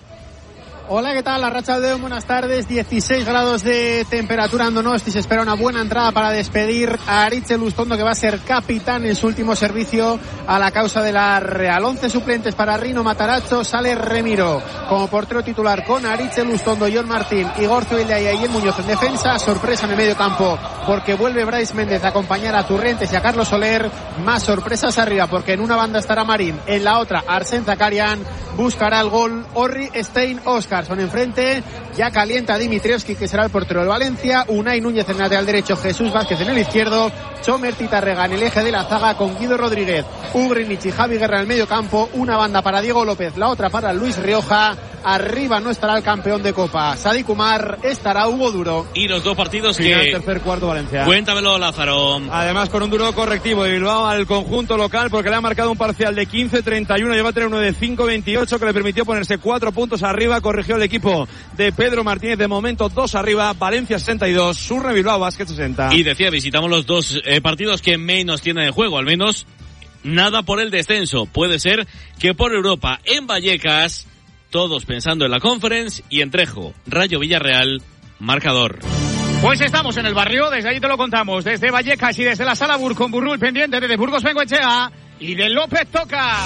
Hola, ¿qué tal? La racha de buenas tardes, 16 grados de temperatura en Donosti. Se espera una buena entrada para despedir a Aritz Lustondo, que va a ser capitán en su último servicio a la causa de la Real. 11 suplentes para Rino Matarazzo, sale Remiro como portero titular con Aritz Lustondo, John Martín, Igor Zubillaga y El Muñoz en defensa. Sorpresa en el medio campo porque vuelve Brais Méndez a acompañar a Turrentes y a Carlos Soler. Más sorpresas arriba porque en una banda estará Marín, en la otra Arsène Zakarian. Buscará el gol Orri Stein Oscar. Son enfrente, ya calienta Dimitrievski, que será el portero del Valencia. Unai Núñez en el lateral derecho, Jesús Vázquez en el izquierdo, Chomer Titarrega en el eje de la zaga con Guido Rodríguez, Ugrinich y Javi Guerra en el medio campo. Una banda para Diego López, la otra para Luis Rioja. Arriba no estará el campeón de Copa, Sadik Umar, estará Hugo Duro. Y los dos partidos final, que... tercer cuarto Valencia. Cuéntamelo, Lázaro. Además con un duro correctivo de Bilbao al conjunto local, porque le ha marcado un parcial de 15-31, lleva a tener uno de 5-28 que le permitió ponerse 4 puntos arriba. Corrigió el equipo de Pedro Martínez, de momento 2 arriba, Valencia 62, Surne Bilbao Basket 60. Y decía, visitamos los dos partidos que menos tienen de juego, al menos nada por el descenso. Puede ser que por Europa, en Vallecas, todos pensando en la Conference, y en Trejo, Rayo Villarreal, marcador. Pues estamos en el barrio, desde ahí te lo contamos, desde Vallecas y desde la Sala Burcon Burrul, pendiente de Burgos Bengoechea y de López Toca.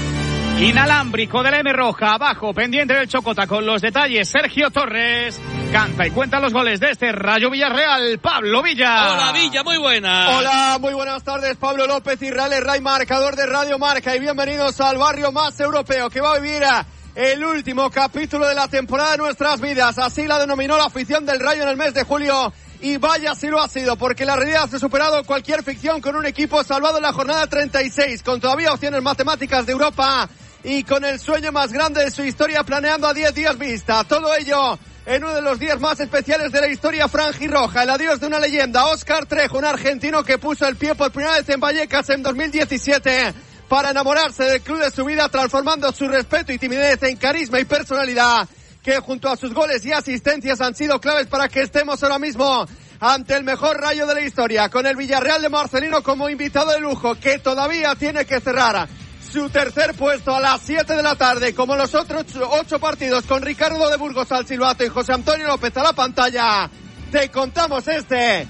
Inalámbrico de la M Roja, abajo, pendiente del Chocota, con los detalles Sergio Torres. Canta y cuenta los goles de este Rayo Villarreal, Pablo Villa. Hola Villa, muy buenas. Hola, muy buenas tardes, Pablo López, Israel Herray, marcador de Radio Marca, y bienvenidos al barrio más europeo que va a vivir el último capítulo de la temporada de nuestras vidas. Así la denominó la afición del Rayo en el mes de julio. Y vaya si lo ha sido, porque la realidad ha superado cualquier ficción, con un equipo salvado en la jornada 36, con todavía opciones matemáticas de Europa y con el sueño más grande de su historia planeando a 10 días vista. Todo ello en uno de los días más especiales de la historia franjirroja, el adiós de una leyenda, Óscar Trejo, un argentino que puso el pie por primera vez en Vallecas en 2017 para enamorarse del club de su vida, transformando su respeto y timidez en carisma y personalidad, que junto a sus goles y asistencias han sido claves para que estemos ahora mismo ante el mejor Rayo de la historia, con el Villarreal de Marcelino como invitado de lujo, que todavía tiene que cerrar su tercer puesto a las 7 de la tarde, como los otros 8 partidos, con Ricardo de Burgos al silbato y José Antonio López a la pantalla. Te contamos este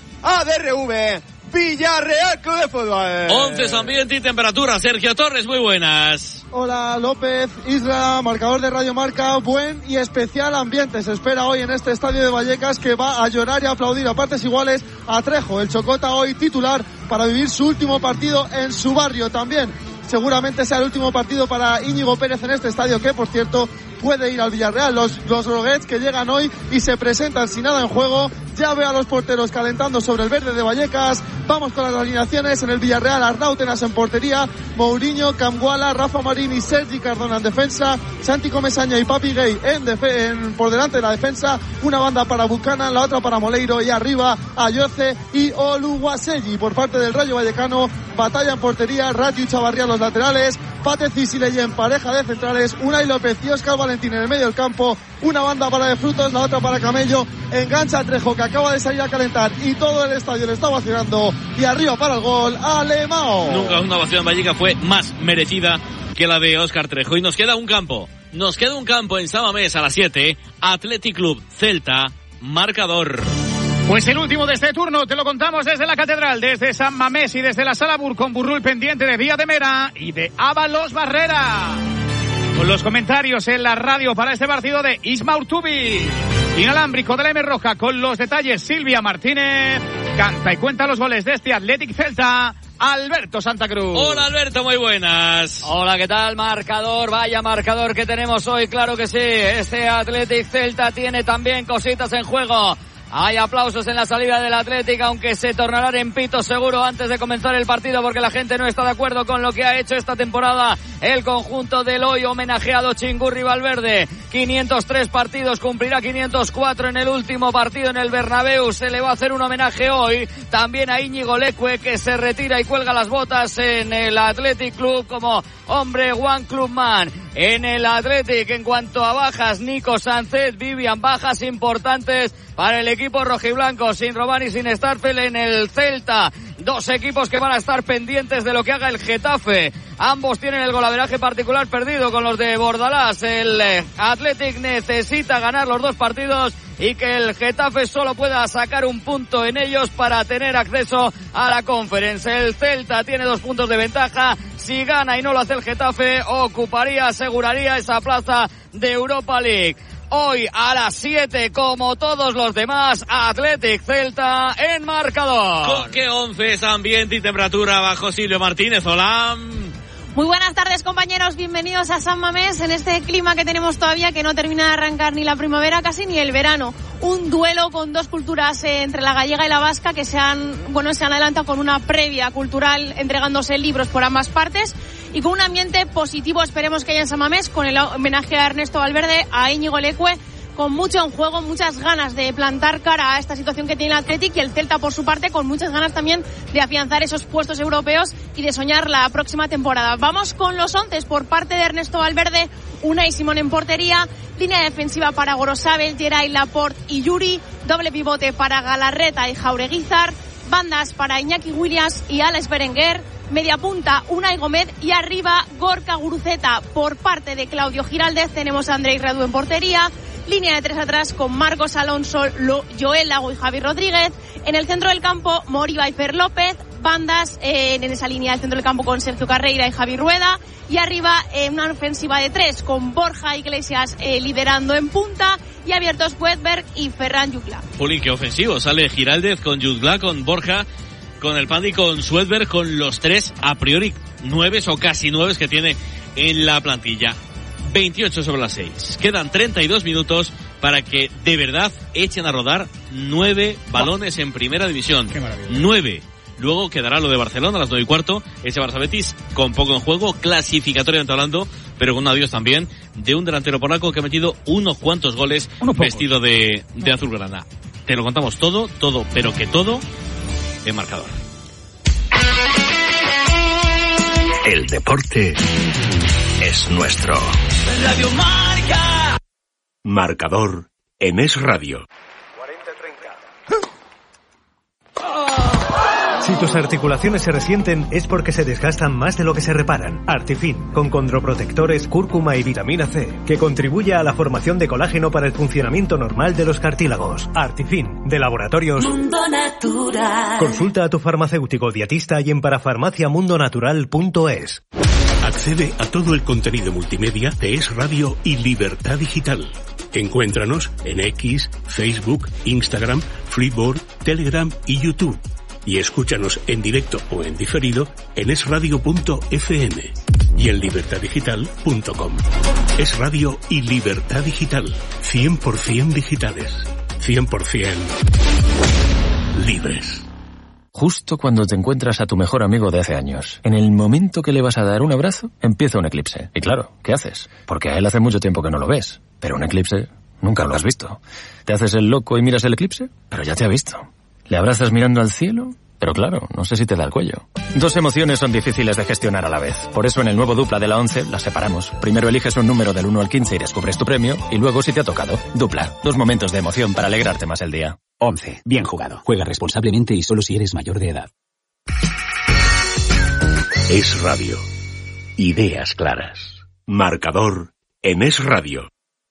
ADRV Villarreal Club de Fútbol. 11 ambiente y temperatura. Sergio Torres, muy buenas. Hola López, Isla, marcador de Radio Marca. Buen y especial ambiente se espera hoy en este estadio de Vallecas, que va a llorar y a aplaudir a partes iguales a Trejo, el Chocota, hoy titular para vivir su último partido en su barrio. También seguramente sea el último partido para Íñigo Pérez en este estadio, que por cierto puede ir al Villarreal. Los Roguets que llegan hoy y se presentan sin nada en juego. Ya ve a los porteros calentando sobre el verde de Vallecas. Vamos con las alineaciones. En el Villarreal, Arnautenas en portería, Mourinho, Camguala, Rafa Marín y Sergi Cardona en defensa, Santi Comesaña y Papi Gay por delante de la defensa. Una banda para Buchanan, la otra para Moleiro, y arriba Ayoce y Oluwaseyi. Por parte del Rayo Vallecano, batalla en portería, Ratio y Chavarría los laterales, Pate Cisileye en pareja de centrales, Unai López y Óscar Valentín en el medio del campo. Una banda para De Frutos, la otra para Camello. Engancha Trejo, que acaba de salir a calentar y todo el estadio le está vacionando. Y arriba para el gol, Alemão. Nunca una ovación en Vallecas fue más merecida que la de Óscar Trejo. Y nos queda un campo Nos queda un campo en San Mamés a las 7. Athletic Club Celta, marcador. Pues el último de este turno te lo contamos desde la Catedral, desde San Mamés y desde la Sala Bur, con Burrul pendiente de Vía de Mera y de Ábalos Barrera. Con los comentarios en la radio para este partido de Isma Urtubi. Inalámbrico de la M Roja, con los detalles Silvia Martínez. Canta y cuenta los goles de este Athletic Celta, Alberto Santa Cruz. Hola Alberto, muy buenas. Hola, ¿qué tal? Marcador, vaya marcador que tenemos hoy, claro que sí. Este Athletic Celta tiene también cositas en juego. Hay aplausos en la salida del Athletic, aunque se tornarán en pito seguro antes de comenzar el partido, porque la gente no está de acuerdo con lo que ha hecho esta temporada el conjunto del hoy homenajeado Chingurri Valverde. 503 partidos, cumplirá 504 en el último partido en el Bernabéu. Se le va a hacer un homenaje hoy también a Íñigo Leque, que se retira y cuelga las botas en el Athletic Club como hombre One Club Man. En el Athletic, en cuanto a bajas, Nico Sánchez, Vivian, bajas importantes para el equipo rojiblanco, sin Román y sin Starfel. En el Celta, dos equipos que van a estar pendientes de lo que haga el Getafe. Ambos tienen el golaveraje particular perdido con los de Bordalás. El Athletic necesita ganar los dos partidos y que el Getafe solo pueda sacar un punto en ellos para tener acceso a la Conference. El Celta tiene 2 puntos de ventaja. Si gana y no lo hace el Getafe, aseguraría esa plaza de Europa League. Hoy a las 7, como todos los demás, Athletic Celta en marcador. ¿Con qué 11 es ambiente y temperatura bajo Silvio Martínez? Hola. Muy buenas tardes, compañeros, bienvenidos a San Mamés en este clima que tenemos todavía, que no termina de arrancar ni la primavera casi ni el verano. Un duelo con dos culturas entre la gallega y la vasca que se han adelantado con una previa cultural, entregándose libros por ambas partes y con un ambiente positivo, esperemos que haya en San Mamés, con el homenaje a Ernesto Valverde, a Íñigo Leque, con mucho en juego, muchas ganas de plantar cara a esta situación que tiene el Athletic, y el Celta por su parte con muchas ganas también de afianzar esos puestos europeos y de soñar la próxima temporada. Vamos con los 11 por parte de Ernesto Valverde. Unai Simón en portería, línea defensiva para Gorosabel, Geray, Laporte y Yuri, doble pivote para Galarreta y Jaureguizar, bandas para Iñaki Williams y Alex Berenguer, media punta Unai Gómez y arriba Gorka Guruceta. Por parte de Claudio Giraldez tenemos a Andrei Radu en portería, línea de 3 atrás con Marcos Alonso, Joel Lago y Javi Rodríguez. En el centro del campo, Moriba y Fer López. Bandas en esa línea del centro del campo con Sergio Carreira y Javi Rueda. Y arriba una ofensiva de 3 con Borja Iglesias liderando en punta. Y abiertos Wedberg y Ferran Jutgla. Jolín, qué ofensivo. Sale Giraldez con Jutgla, con Borja, con el Pandi, con Swedberg, con los 3 a priori 9 o casi 9 que tiene en la plantilla. 28 sobre las 6. Quedan 32 minutos para que de verdad echen a rodar 9 balones en primera división. 9. Luego quedará lo de Barcelona a las 9:15. Ese Barça Betis con poco en juego, clasificatoriamente hablando, pero con un adiós también de un delantero polaco que ha metido unos cuantos goles vestido de azulgrana. Te lo contamos todo, pero que todo en marcador. El deporte es nuestro. Radio Marca. Marcador en Es Radio. 40-30. Si tus articulaciones se resienten es porque se desgastan más de lo que se reparan. Artifin, con condroprotectores, cúrcuma y vitamina C, que contribuye a la formación de colágeno para el funcionamiento normal de los cartílagos. Artifin, de Laboratorios Mundo Natural. Consulta a tu farmacéutico dietista y en parafarmaciamundonatural.es. Accede a todo el contenido multimedia de Es Radio y Libertad Digital. Encuéntranos en X, Facebook, Instagram, Flipboard, Telegram y YouTube. Y escúchanos en directo o en diferido en esradio.fm y en libertaddigital.com. Es Radio y Libertad Digital. 100% digitales. 100% libres. Justo cuando te encuentras a tu mejor amigo de hace años, en el momento que le vas a dar un abrazo, empieza un eclipse. Y claro, ¿qué haces? Porque a él hace mucho tiempo que no lo ves. Pero un eclipse nunca lo has visto. ¿Te haces el loco y miras el eclipse? Pero ya te ha visto. ¿Le abrazas mirando al cielo? Pero claro, no sé si te da el cuello. Dos emociones son difíciles de gestionar a la vez. Por eso en el nuevo Dupla de la 11 las separamos. Primero eliges un número del 1 al 15 y descubres tu premio. Y luego, si te ha tocado, Dupla. 2 momentos de emoción para alegrarte más el día. 11. Bien jugado. Juega responsablemente y solo si eres mayor de edad. Es Radio. Ideas claras. Marcador en Es Radio.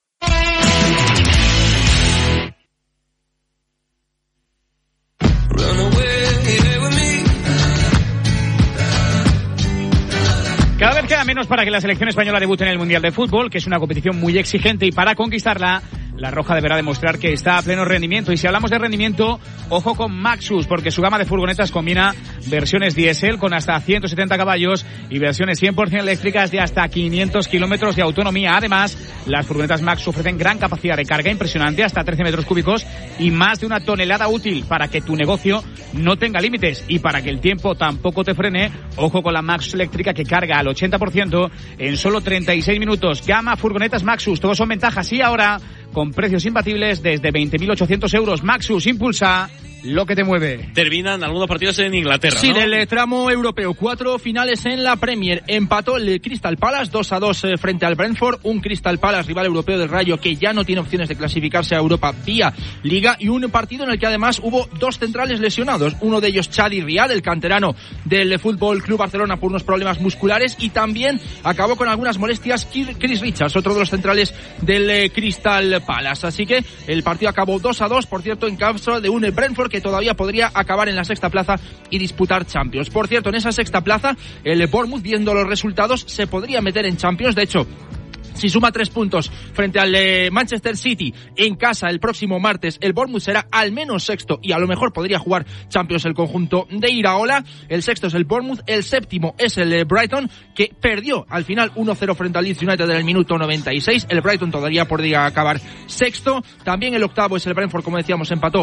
Cada vez queda menos para que la selección española debute en el Mundial de Fútbol, que es una competición muy exigente, y para conquistarla, la roja deberá demostrar que está a pleno rendimiento. Y si hablamos de rendimiento, ojo con Maxus, porque su gama de furgonetas combina versiones diésel con hasta 170 caballos y versiones 100% eléctricas de hasta 500 kilómetros de autonomía. Además, las furgonetas Maxus ofrecen gran capacidad de carga impresionante, hasta 13 metros cúbicos y más de 1 tonelada útil, para que tu negocio no tenga límites y para que el tiempo tampoco te frene. Ojo con la Maxus eléctrica, que carga al 80% en solo 36 minutos. Gama furgonetas Maxus, todos son ventajas, y ahora con precios imbatibles desde 20.800 euros. Maxus, impulsa lo que te mueve. Terminan algunos partidos en Inglaterra, sí, ¿no? del tramo europeo. 4 finales en la Premier. Empató el Crystal Palace 2-2 frente al Brentford. Un Crystal Palace, rival europeo del Rayo, que ya no tiene opciones de clasificarse a Europa vía Liga. Y un partido en el que además hubo 2 centrales lesionados. Uno de ellos, Chadi Riad, el canterano del Fútbol Club Barcelona, por unos problemas musculares. Y también acabó con algunas molestias Chris Richards, otro de los centrales del Crystal Palace. Así que el partido acabó 2-2, por cierto, en casa de un Brentford que todavía podría acabar en la sexta plaza y disputar Champions. Por cierto, en esa sexta plaza, el Bournemouth, viendo los resultados, se podría meter en Champions. De hecho, si suma 3 puntos frente al Manchester City en casa el próximo martes, el Bournemouth será al menos sexto y a lo mejor podría jugar Champions el conjunto de Iraola. El sexto es el Bournemouth, el séptimo es el Brighton, que perdió al final 1-0 frente al Leeds United en el minuto 96. El Brighton todavía podría acabar sexto. También el octavo es el Brentford, como decíamos, empató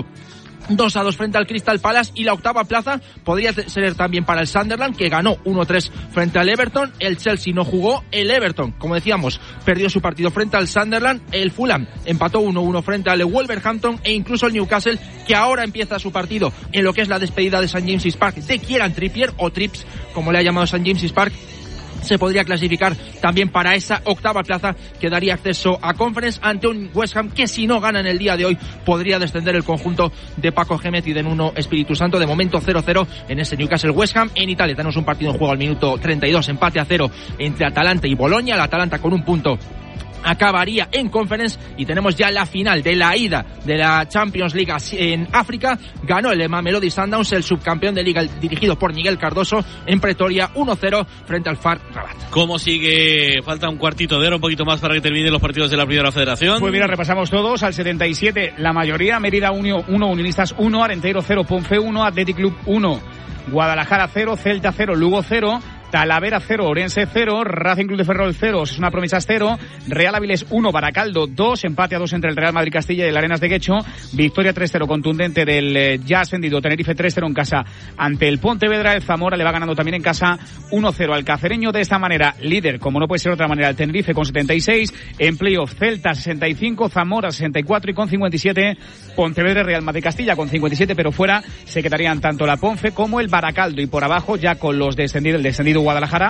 2-2 frente al Crystal Palace, y la octava plaza podría ser también para el Sunderland, que ganó 1-3 frente al Everton. El Chelsea no jugó, el Everton, como decíamos, perdió su partido frente al Sunderland. El Fulham empató 1-1 frente al Wolverhampton, e incluso el Newcastle, que ahora empieza su partido en lo que es la despedida de St. James's Park de Kieran Trippier, o Trips, como le ha llamado St. James's Park, se podría clasificar también para esa octava plaza que daría acceso a Conference ante un West Ham que, si no gana en el día de hoy, podría descender el conjunto de Paco Gémez y de Nuno Espíritu Santo. De momento 0-0 en ese Newcastle West Ham. En Italia tenemos un partido en juego al minuto 32, empate a 0 entre Atalanta y Bologna. El Atalanta con un punto acabaría en Conference, y tenemos ya la final de la ida de la Champions League en África. Ganó el Mamelodi Sundowns, el subcampeón de liga dirigido por Miguel Cardoso, en Pretoria 1-0 frente al FAR Rabat. ¿Cómo sigue? Falta un cuartito de hora, un poquito más para que terminen los partidos de la Primera Federación. Pues mira, repasamos todos. Al 77, la mayoría: Mérida 1, Unionistas 1, Arenteiro 0, Ponfe 1, Athletic Club 1, Guadalajara 0, Celta 0, Lugo 0, Talavera 0, Orense 0, Racing Club de Ferrol 0, Osasuna Promesas 0, Real Avilés 1, Baracaldo 2, empate a 2 entre el Real Madrid Castilla y el Arenas de Guecho, victoria 3-0 contundente del ya ascendido Tenerife 3-0 en casa ante el Pontevedra. El Zamora le va ganando también en casa 1-0 al Cacereño. De esta manera, líder, como no puede ser de otra manera, el Tenerife con 76, en playoff Celta 65, Zamora 64 y con 57 Pontevedra y Real Madrid Castilla con 57, pero fuera se quedarían tanto la Ponfe como el Baracaldo, y por abajo ya con los descendidos, el descendido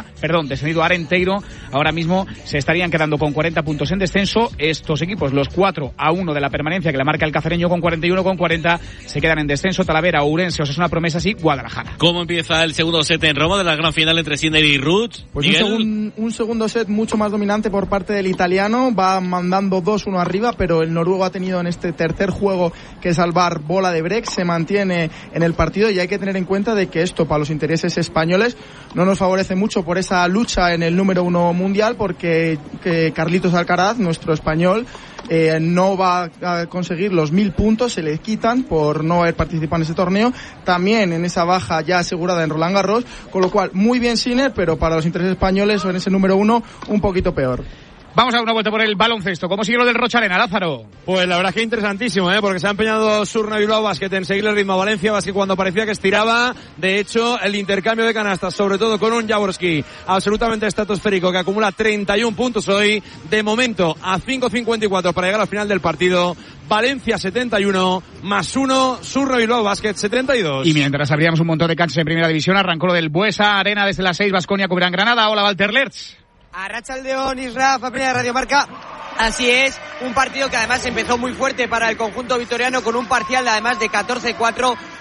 Arenteiro, ahora mismo se estarían quedando con 40 puntos en descenso. Estos equipos, los 4-1 de la permanencia que la marca el Cacereño con 41, con 40 se quedan en descenso. Talavera, Ourense, Osasuna Promesas y Guadalajara. ¿Cómo empieza el segundo set en Roma de la gran final entre Sinner y Ruth? Pues un segundo set mucho más dominante por parte del italiano, va mandando 2-1 arriba, pero el noruego ha tenido en este tercer juego que salvar bola de break, se mantiene en el partido, y hay que tener en cuenta de que esto, para los intereses españoles, no nos favorece mucho por esa lucha en el número 1 mundial, porque Carlitos Alcaraz, nuestro español, no va a conseguir los 1000 puntos, se le quitan por no haber participado en ese torneo, también en esa baja ya asegurada en Roland Garros, con lo cual muy bien Sinner, pero para los intereses españoles en ese número 1 un poquito peor. Vamos a dar una vuelta por el baloncesto. ¿Cómo sigue lo del Rochalena, Lázaro? Pues la verdad es que interesantísimo, porque se ha empeñado Surna Bilbao Basket en seguirle el ritmo a Valencia Basket cuando parecía que estiraba. De hecho, el intercambio de canastas, sobre todo con un Jaworski absolutamente estratosférico que acumula 31 puntos hoy, de momento a 5.54 para llegar al final del partido. Valencia 71, más 1, Surna Bilbao Basket 72. Y mientras abríamos un montón de canchas en Primera División, arrancó lo del Buesa Arena desde las 6, Baskonia Cubran Granada. Hola, Walter Lertz. Arratsaldeon, Isra, familia de Radio Marca. Así es, un partido que además empezó muy fuerte para el conjunto vitoriano, con un parcial además de 14-4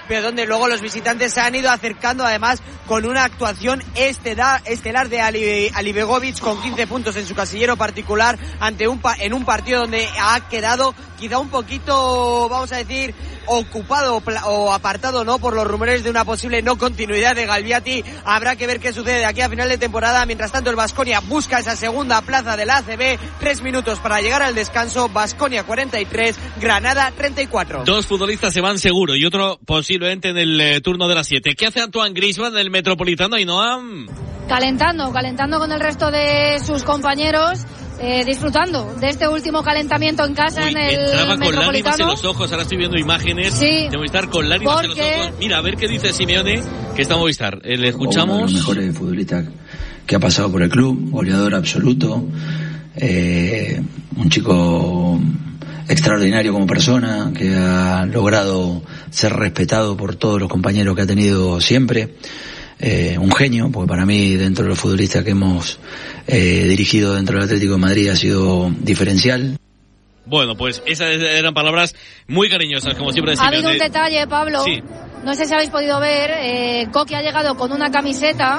pero donde luego los visitantes se han ido acercando, además con una actuación estelar de Ali Begovic, con 15 puntos en su casillero particular en un partido donde ha quedado quizá un poquito, vamos a decir, ocupado o apartado, ¿no?, por los rumores de una posible no continuidad de Galbiati. Habrá que ver qué sucede de aquí a final de temporada. Mientras tanto, el Baskonia busca esa segunda plaza de la ACB. 3 minutos para llegar al descanso. Baskonia 43, Granada 34. 2 futbolistas se van seguro y otro posiblemente en el turno de las 7. ¿Qué hace Antoine Griezmann en el Metropolitano, Ainhoa? Calentando con el resto de sus compañeros. Disfrutando de este último calentamiento en casa en el Metropolitano. Con lágrimas en los ojos, ahora estoy viendo imágenes de Movistar con lágrimas en los ojos. Mira, a ver qué dice Simeone, que está en Movistar. Le escuchamos. Uno de los mejores futbolistas que ha pasado por el club, goleador absoluto, un chico extraordinario como persona, que ha logrado ser respetado por todos los compañeros que ha tenido siempre. Un genio, porque para mí, dentro de los futbolistas que hemos dirigido dentro del Atlético de Madrid, ha sido diferencial. Bueno, pues esas eran palabras muy cariñosas, como siempre decía. Ha habido un detalle, Pablo. Sí. No sé si habéis podido ver, Coque ha llegado con una camiseta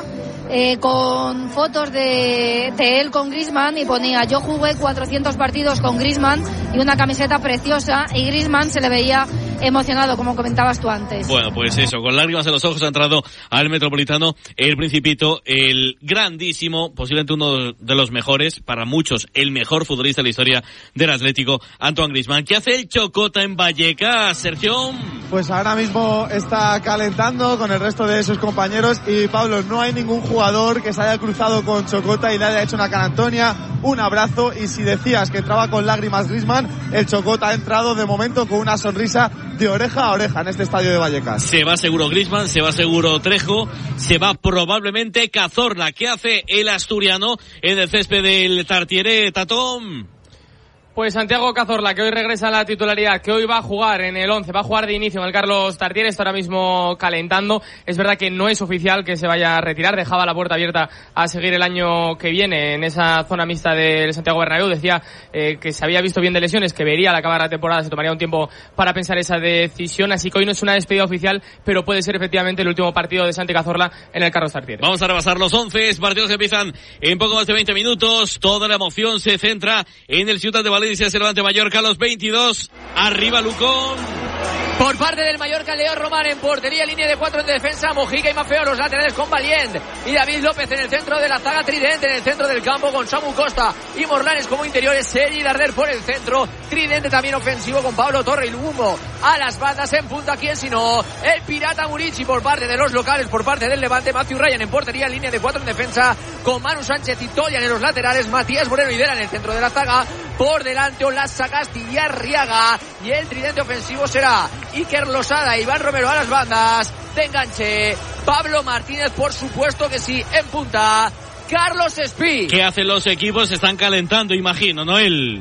con fotos de él con Griezmann y ponía: yo jugué 400 partidos con Griezmann, y una camiseta preciosa, y Griezmann se le veía emocionado, como comentabas tú antes. Bueno, pues eso, con lágrimas en los ojos ha entrado al Metropolitano el Principito, el grandísimo, posiblemente uno de los mejores, para muchos el mejor futbolista de la historia del Atlético, Antoine Griezmann. ¿Qué hace el Chocota en Vallecas, Sergio? Pues ahora mismo está calentando con el resto de sus compañeros, y Pablo, no hay ningún jugador que se haya cruzado con Chocota y le haya hecho una carantonia, un abrazo. Y si decías que entraba con lágrimas Griezmann, el Chocota ha entrado de momento con una sonrisa de oreja a oreja en este estadio de Vallecas. Se va seguro Griezmann, se va seguro Trejo, se va probablemente Cazorla. ¿Qué hace el asturiano en el césped del Tartiere, Tatón? Pues Santiago Cazorla, que hoy regresa a la titularidad, que hoy va a jugar en el 11, va a jugar de inicio en el Carlos Tartiere, está ahora mismo calentando. Es verdad que no es oficial que se vaya a retirar, dejaba la puerta abierta a seguir el año que viene en esa zona mixta del Santiago Bernabéu. Decía que se había visto bien de lesiones, que vería al acabar la temporada, se tomaría un tiempo para pensar esa decisión, así que hoy no es una despedida oficial, pero puede ser efectivamente el último partido de Santi Cazorla en el Carlos Tartiere. Vamos a repasar los 11 partidos que empiezan en poco más de 20 minutos. Toda la emoción se centra en el Ciutat de Valencia, se levanta Mallorca a los 22. Arriba Lucón. Por parte del Mallorca, Leo Román en portería, línea de 4 en defensa, Mojica y Mafeo, los laterales con Valiente y David López en el centro de la zaga, Tridente en el centro del campo con Samu Costa y Morlanes como interiores, Sergi Darder por el centro, Tridente también ofensivo con Pablo Torre y Lumumbo a las bandas, en punta, ¿quién sino? El Pirata Murici por parte de los locales, por parte del Levante, Matthew Ryan en portería, línea de 4 en defensa con Manu Sánchez y Tolian en los laterales, Matías Moreno y Vera en el centro de la zaga, por delante Olasa Castilla Arriaga, y el tridente ofensivo será Iker Losada, Iván Romero a las bandas, de enganche Pablo Martínez, por supuesto que sí, en punta Carlos Espí. ¿Qué hacen los equipos? Se están calentando, imagino, ¿no?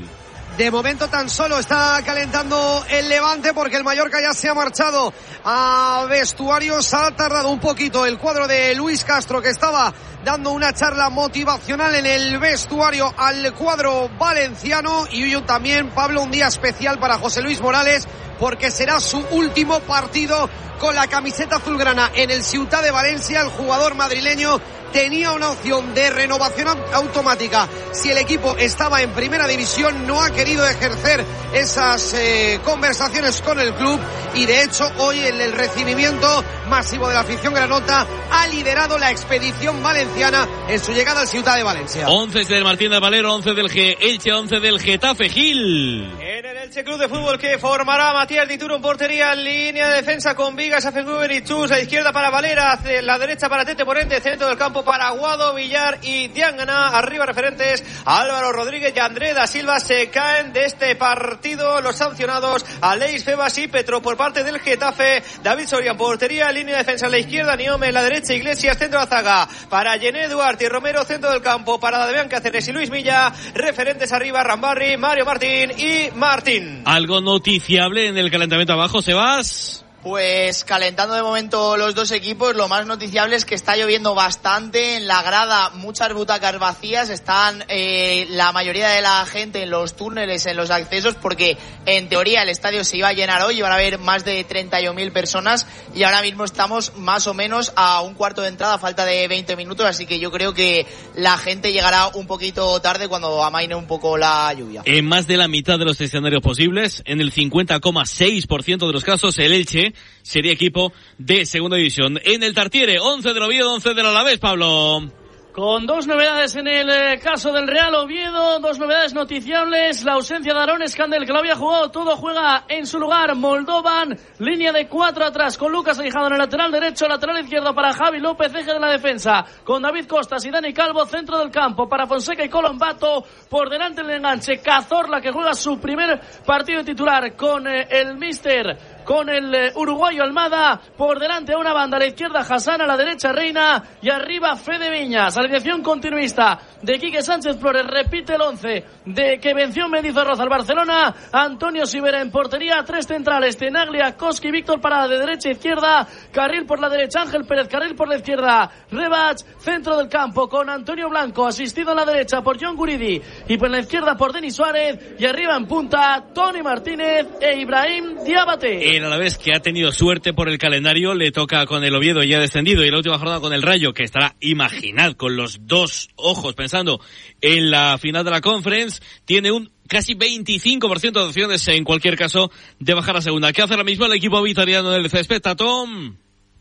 De momento tan solo está calentando el Levante, porque el Mallorca ya se ha marchado a vestuarios. Ha tardado un poquito el cuadro de Luis Castro, que estaba dando una charla motivacional en el vestuario al cuadro valenciano. Y hoy también, Pablo, un día especial para José Luis Morales, porque será su último partido con la camiseta azulgrana en el Ciutat de Valencia. El jugador madrileño tenía una opción de renovación automática si el equipo estaba en primera división, no ha querido ejercer esas conversaciones con el club, y de hecho hoy en el recibimiento masivo de la afición granota ha liderado la expedición valenciana en su llegada al Ciutat de Valencia. 11 del Martín del Valero, 11 del Elche, 11 del Getafe. Gil. En el Elche Club de Fútbol, que formará Matías Dituro en portería, en línea de defensa con Vigas, Afenguber y Chus, a izquierda para Valera, hacia la derecha para Tete Morente, centro del campo para Guado, Villar y Diangana, arriba referentes Álvaro Rodríguez y André da Silva. Se caen de este partido los sancionados Aleix Febas y Petro por parte del Getafe, David Soria en portería, línea de defensa en la izquierda, Niome en la derecha, Iglesias centro de la zaga para Yené Duarte y Romero, centro del campo para Damián Cáceres y Luis Milla, referentes arriba Rambarri, Mario Martín y Martín. ¿Algo noticiable en el calentamiento abajo, Sebas? Pues calentando de momento los dos equipos, lo más noticiable es que está lloviendo bastante en la grada, muchas butacas vacías, están la mayoría de la gente en los túneles, en los accesos, porque en teoría el estadio se iba a llenar hoy, iban a haber más de 31.000 personas y ahora mismo estamos más o menos a un cuarto de entrada, a falta de 20 minutos, así que yo creo que la gente llegará un poquito tarde cuando amaine un poco la lluvia. En más de la mitad de los escenarios posibles, en el 50,6% de los casos, el Elche sería equipo de segunda división. En el Tartiere, 11 del Oviedo, 11 del Alavés, Pablo. Con dos novedades en el caso del Real Oviedo, dos novedades noticiables, la ausencia de Aaron Escandel, que lo había jugado todo, juega en su lugar Moldovan, línea de 4 atrás, con Lucas Aguijado en el lateral derecho, lateral izquierdo para Javi López, eje de la defensa, con David Costas y Dani Calvo, centro del campo, para Fonseca y Colombato, por delante el enganche, Cazorla, que juega su primer partido titular con el míster, con el uruguayo Almada, por delante a una banda, a la izquierda Hassan, a la derecha Reina, y arriba Fede Viñas. Alineación continuista de Quique Sánchez Flores, repite el 11 de que venció Mendizorroza al Barcelona, Antonio Sivera en portería, 3 centrales, Tenaglia, Koski, Víctor Parada de derecha a izquierda, Carril por la derecha, Ángel Pérez, Carril por la izquierda, Rebach, centro del campo con Antonio Blanco, asistido a la derecha por John Guridi, y por la izquierda por Denis Suárez, y arriba en punta Tony Martínez e Ibrahim Diabate. El Alavés, que ha tenido suerte por el calendario, le toca con el Oviedo ya descendido, y la última jornada con el Rayo, que estará, imaginad, con los dos ojos pensando en la final de la Conference, tiene un casi 25% de opciones en cualquier caso de bajar a segunda. ¿Qué hace ahora mismo el equipo vitoriano del césped, Tom?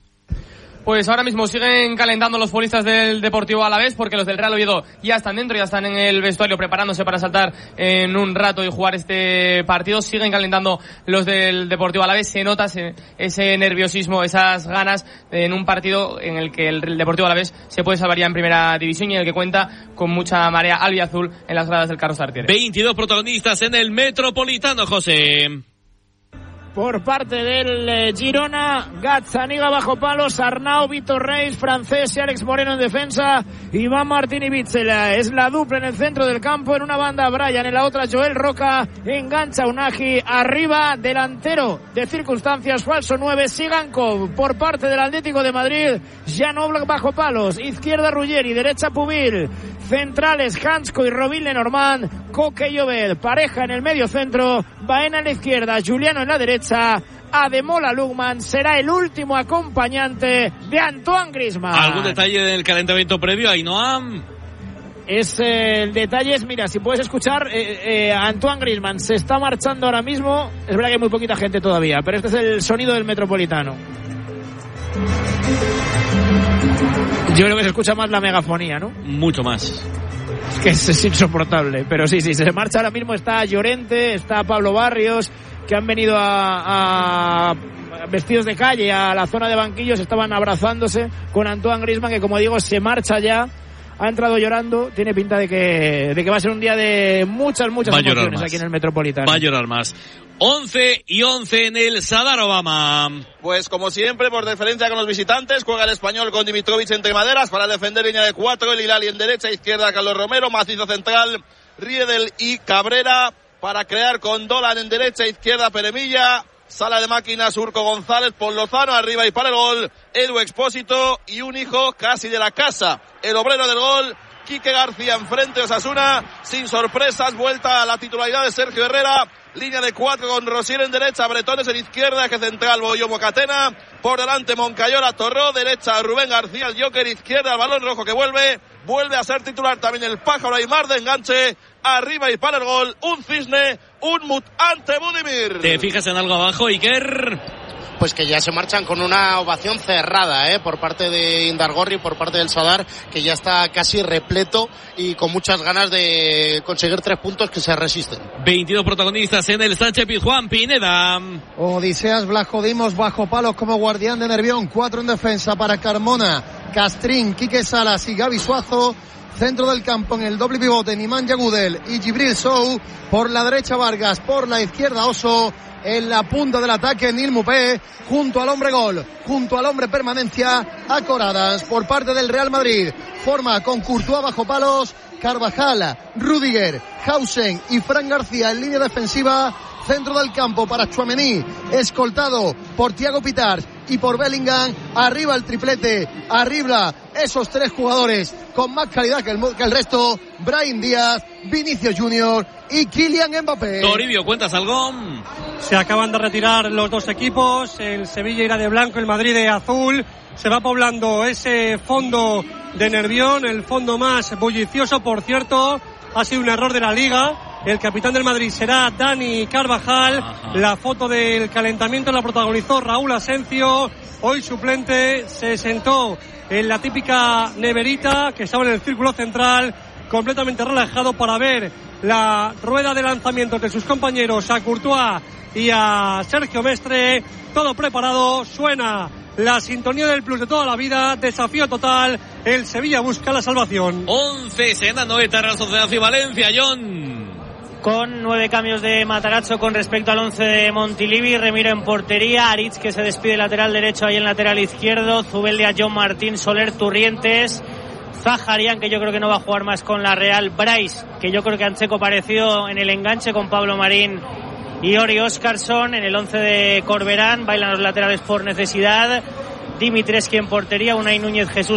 Pues ahora mismo siguen calentando los futbolistas del Deportivo Alavés, porque los del Real Oviedo ya están dentro, ya están en el vestuario preparándose para saltar en un rato y jugar este partido. Siguen calentando los del Deportivo Alavés. Se nota ese nerviosismo, esas ganas en un partido en el que el Deportivo Alavés se puede salvar ya en primera división y en el que cuenta con mucha marea albiazul en las gradas del Carlos Tartiere. 22 protagonistas en el Metropolitano, José. Por parte del Girona, Gazzaniga bajo palos, Arnau, Vitor Reis, Francés y Alex Moreno en defensa, Iván Martín y Bitzela. Es la dupla en el centro del campo, en una banda Brian, en la otra Joel Roca, engancha Unagi, arriba delantero de circunstancias, falso 9, Sigankov. Por parte del Atlético de Madrid, Jan Oblak bajo palos, izquierda Ruggeri, derecha Pubil, centrales Hansko y Robin Lenormand, Coque y Obed, pareja en el medio centro, Baena en la izquierda, Juliano en la derecha, Ademola Lugman será el último acompañante de Antoine Griezmann. ¿Algún detalle del calentamiento previo, Ainhoa? El detalle es, mira, si puedes escuchar, Antoine Griezmann se está marchando ahora mismo. Es verdad que hay muy poquita gente todavía, pero este es el sonido del Metropolitano. Yo creo que se escucha más la megafonía, ¿no? Mucho más. Es que es insoportable, pero sí, se marcha ahora mismo. Está Llorente, está Pablo Barrios, que han venido a vestidos de calle a la zona de banquillos, estaban abrazándose con Antoine Griezmann, que como digo se marcha ya, ha entrado llorando, tiene pinta de que va a ser un día de muchas emociones aquí en el Metropolitano. Va a llorar más. 11 y 11 en el Sadar Obama. Pues como siempre, por diferencia con los visitantes, juega el Español con Dimitrovic entre maderas para defender línea de 4, el Hilali en derecha, izquierda Carlos Romero, macizo central Riedel y Cabrera, para crear con Dolan en derecha, izquierda Peremilla, sala de máquinas Urco González por Lozano, arriba y para el gol Edu Expósito, y un hijo casi de la casa, el obrero del gol, Quique García enfrente, Osasuna, sin sorpresas, vuelta a la titularidad de Sergio Herrera, línea de 4 con Rosier en derecha, Bretones en izquierda, eje central Boyo Mocatena, por delante Moncayola, Torró, derecha Rubén García, el Joker, izquierda el balón rojo que vuelve a ser titular también el Pájaro Aymar de enganche, arriba y para el gol, un cisne, un mut ante Budimir. ¿Te fijas en algo abajo, Iker? Pues que ya se marchan con una ovación cerrada, por parte de Indargorri, por parte del Sadar, que ya está casi repleto y con muchas ganas de conseguir 3 puntos que se resisten. 22 protagonistas en el Sánchez Pizjuán, Pineda. Odiseas Blasco-Dimos bajo palos como guardián de Nervión, 4 en defensa para Carmona, Castrín, Quique Salas y Gaby Suazo. Centro del campo en el doble pivote, Nimanja Gudel y Gibril Sou. Por la derecha Vargas, por la izquierda Oso. En la punta del ataque Nil Mupé, junto al hombre gol, junto al hombre permanencia, acoradas por parte del Real Madrid. Forma con Courtois bajo palos, Carvajal, Rudiger, Hausen y Fran García en línea defensiva. centro del campo para Tchouaméni, escoltado por Thiago Pitars y por Bellingham. Arriba el triplete, arriba esos tres jugadores con más calidad que el resto: Brahim Díaz, Vinicius Junior y Kylian Mbappé. Toribio, ¿cuentas algo? Se acaban de retirar los dos equipos, el Sevilla irá de blanco, el Madrid de azul. Se va poblando ese fondo de Nervión, el fondo más bullicioso. Por cierto, ha sido un error de la Liga. El capitán del Madrid será Dani Carvajal. Ajá. La foto del calentamiento la protagonizó Raúl Asencio. Hoy suplente, se sentó en la típica neverita que estaba en el círculo central, completamente relajado para ver la rueda de lanzamiento de sus compañeros, a Courtois y a Sergio Mestre. Todo preparado, suena la sintonía del plus de toda la vida, desafío total, el Sevilla busca la salvación. 11, Sena, 9, Real Sociedad y Valencia, John. Con 9 cambios de Matarazzo con respecto al 11 de Montilivi. Remiro en portería, Aritz, que se despide lateral derecho, ahí en lateral izquierdo, Zubeldia, John Martín, Soler, Turrientes, Zaharian, que yo creo que no va a jugar más con la Real, Bryce, que yo creo que Ancheco parecido en el enganche con Pablo Marín y Ori Óscarson. En el 11 de Corberán bailan los laterales por necesidad, Dimitrescu en portería, Unai Núñez, Jesús